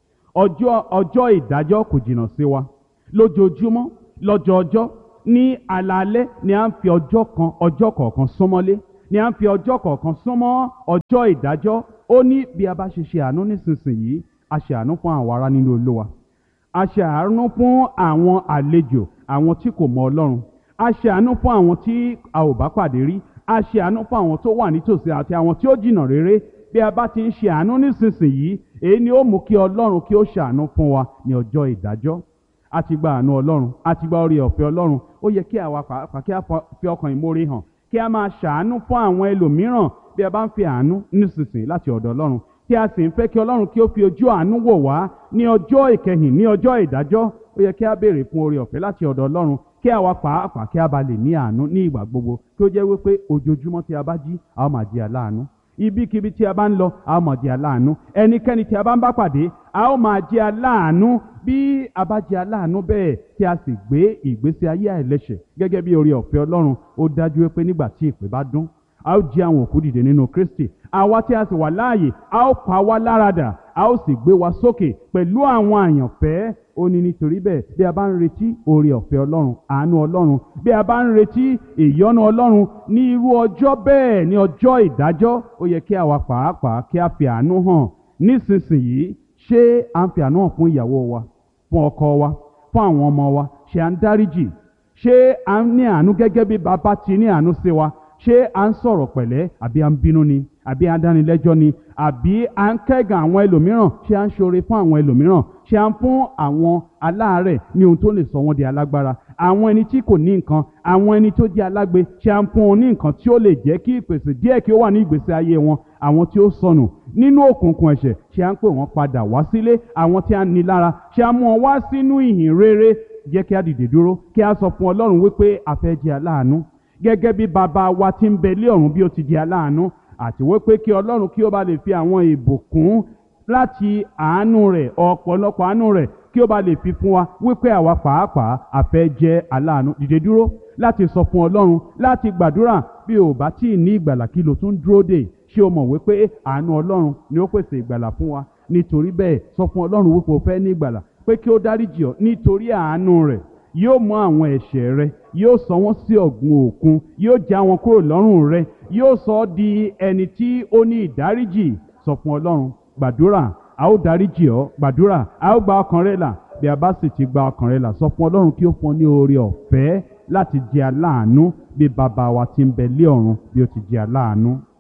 Ọjọ́ ọjọ́ ìdájọ́ kò jìnnà sí wa. Lójoojúmọ́, lọ́jọọjọ́, ní alaalẹ́ ni à ń fi ọjọ́ kan ọjọ́ kọ̀ọ̀kan súnmọ́lé, ni à ń fi ọjọ́ kọ̀ọ̀kan súnmọ́ ọjọ́ ìdájọ́. Ó ní bí a bá ṣe ṣe àánú nísinsìnyí, a ṣe àánú fún àwọn ará nínú Olúwa. A ṣe àánú fún àwọn àlejò, àwọn tí kò mọ Ọlọ́run. A ṣe àánú fún àwọn tí a ò bá pàdé rí. A ṣe àánú fún àwọn tó wà nítòsí àti àwọn tí ó jìnnà réré. Bí a bá ti ń ṣe àánú nísinsìnyí, èyí ni ó mú kí Ọlọ́run kí ó ṣàánú fún wa ní ọjọ́ ìdájọ́. A ti gba àánú Ọlọ́run, a ti gba oore ọ̀fẹ́ Ọlọ́run. Ó yẹ kí àwa pàápàá kí a fi ọkàn ìmoore hàn, kí a máa ṣàánú fún àwọn ẹlòmíràn bí a bá ń fi àánú nísinsìnyí láti ọ̀dọ̀ Ọlọ́run, tí a sì ń fẹ́ kí Ọlọ́run kí ó fi ojú àánú wò wá ní ọjọ́ ìkẹyìn, ní ọjọ́ ìdájọ́. Ó yẹ kí a béèrè fún oore ọ̀fẹ́ láti ọ̀dọ̀ Ọlọ́run, kí àwa pàápàá kí a bá lè ní àánú ní ìgbà gbogbo, kí ó jẹ́ wípé ojoojúmọ́ tí a bá jí, a ó máa di aláàánú. Ibikíbi tí a bá ń lọ, a ó máa di aláàánú. Ẹnikẹ́ni tí a bá ń bá pàdé, a ó máa jẹ́ aláàánú. Bí a bá jẹ́ aláàánú bẹ́ẹ̀ tí a sì gbé ìgbésí ayé àìlẹ́ṣẹ̀ gẹ́gẹ́ bí oore ọ̀fẹ́ Ọlọ́run, ó dájú wípé nígbà tí ìpè bá dún, a ó jí àwọn òkú dìde nínú Kristi. Àwa tí a sì wà láàyè, a ó pa wá láradà, a ó sì gbé wa sókè pẹ̀lú àwọn àyànfẹ́. Ó ní nítorí bẹ́ẹ̀, bí a bá ń retí oore ọ̀fẹ́ Ọlọ́run, àánú Ọlọ́run, bí a bá ń retí ìyọ́nú Ọlọ́run ní irú ọjọ́ bẹ́ẹ̀, ní ọjọ́ ìdájọ́, ó yẹ kí àwa pàápàá kí a fi àánú hàn nísinsìnyí. Ṣé à ń fi àánú hàn fún ìyàwó wa, fún ọkọ wa, fún àwọn ọmọ wa? Ṣé à ń dáríjì? Ṣé à ń ní àánú gẹ́gẹ́ bí bàbá ti ní àánú sí wa? Ṣé à ń sọ̀rọ̀ pẹ̀lẹ́, àbí à ń bínú ni, àbí à ń dánilẹ́jọ́ ni, àbí à ń kẹ́gàn àwọn ẹlòmíràn? Ṣé à ń ṣoore fún àwọn ẹlòmíràn? Ṣé à ń fún àwọn aláàárẹ̀ ní ohun tó lè sọ wọ́n di alágbára? Àwọn ẹni tí kò ní nǹkan, àwọn ẹni tó jẹ́ alágbe, ṣé à ń fún wọn ní nǹkan tí ó lè jẹ́ kí ìpèsè díẹ̀ kí ó wà ní ìgbésí ayé wọn? Àwọn tí ó sọnù nínú òkùnkùn ẹ̀ṣẹ̀, ṣé à ń pè wọ́n padà wá sílé? Àwọn tí a ní lára, ṣé à ń mú wọn wá sínú ìhìn rere? Jẹ́ kí a dìde dúró, kí a sọ fún Ọlọ́run wípé a fẹ́ jẹ́ aláàánú gẹ́gẹ́ bí bàbá wa tí ń bẹ lé ọ̀run bí ó ti di aláàánú, àti wípé kí Ọlọ́run kí ó bá lè fi àwọn ìbùkún láti àánú rẹ̀, ọ̀pọ̀lọpọ̀ àánú rẹ̀, kí ó bá lè fi fún wa, wípé àwa pàápàá a fẹ́ jẹ́ aláàánú. Dìde dúró láti sọ fún Ọlọ́run, láti gbàdúrà. Bí o bá tí ì ní ìgbàlà, kí ló tún dúró dè? Ṣé o mọ̀ wípé àánú Ọlọ́run ni ó pèsè ìgbàlà fún wa? Nítorí bẹ́ẹ̀, sọ fún Ọlọ́run wípé o fẹ́ ní ìgbàlà, pé kí ó dáríjì ọ́ nítorí àánú rẹ̀. Yóò mú àwọn ẹ̀ṣẹ̀ rẹ, yóò sọ wọ́n sí ọ̀gbun òkun, yóò já wọn kúrò lọ́rùn rẹ, yóò sọ ọ́ di ẹni tí ó ní ìdáríjì. Sọ fún Ọlọ́run, gbàdúrà, a ó dáríjì ọ́. Gbàdúrà, a ó gba ọkàn rẹ là. Bí a bá sì ti gba ọkàn rẹ là, sọ fún Ọlọ́run kí ó fún ọ ní oore ọ̀fẹ́ láti jẹ́ aláàánú bí bàbá wa tí ń bẹ lé ọ̀run bí ó ti jẹ́ aláàánú.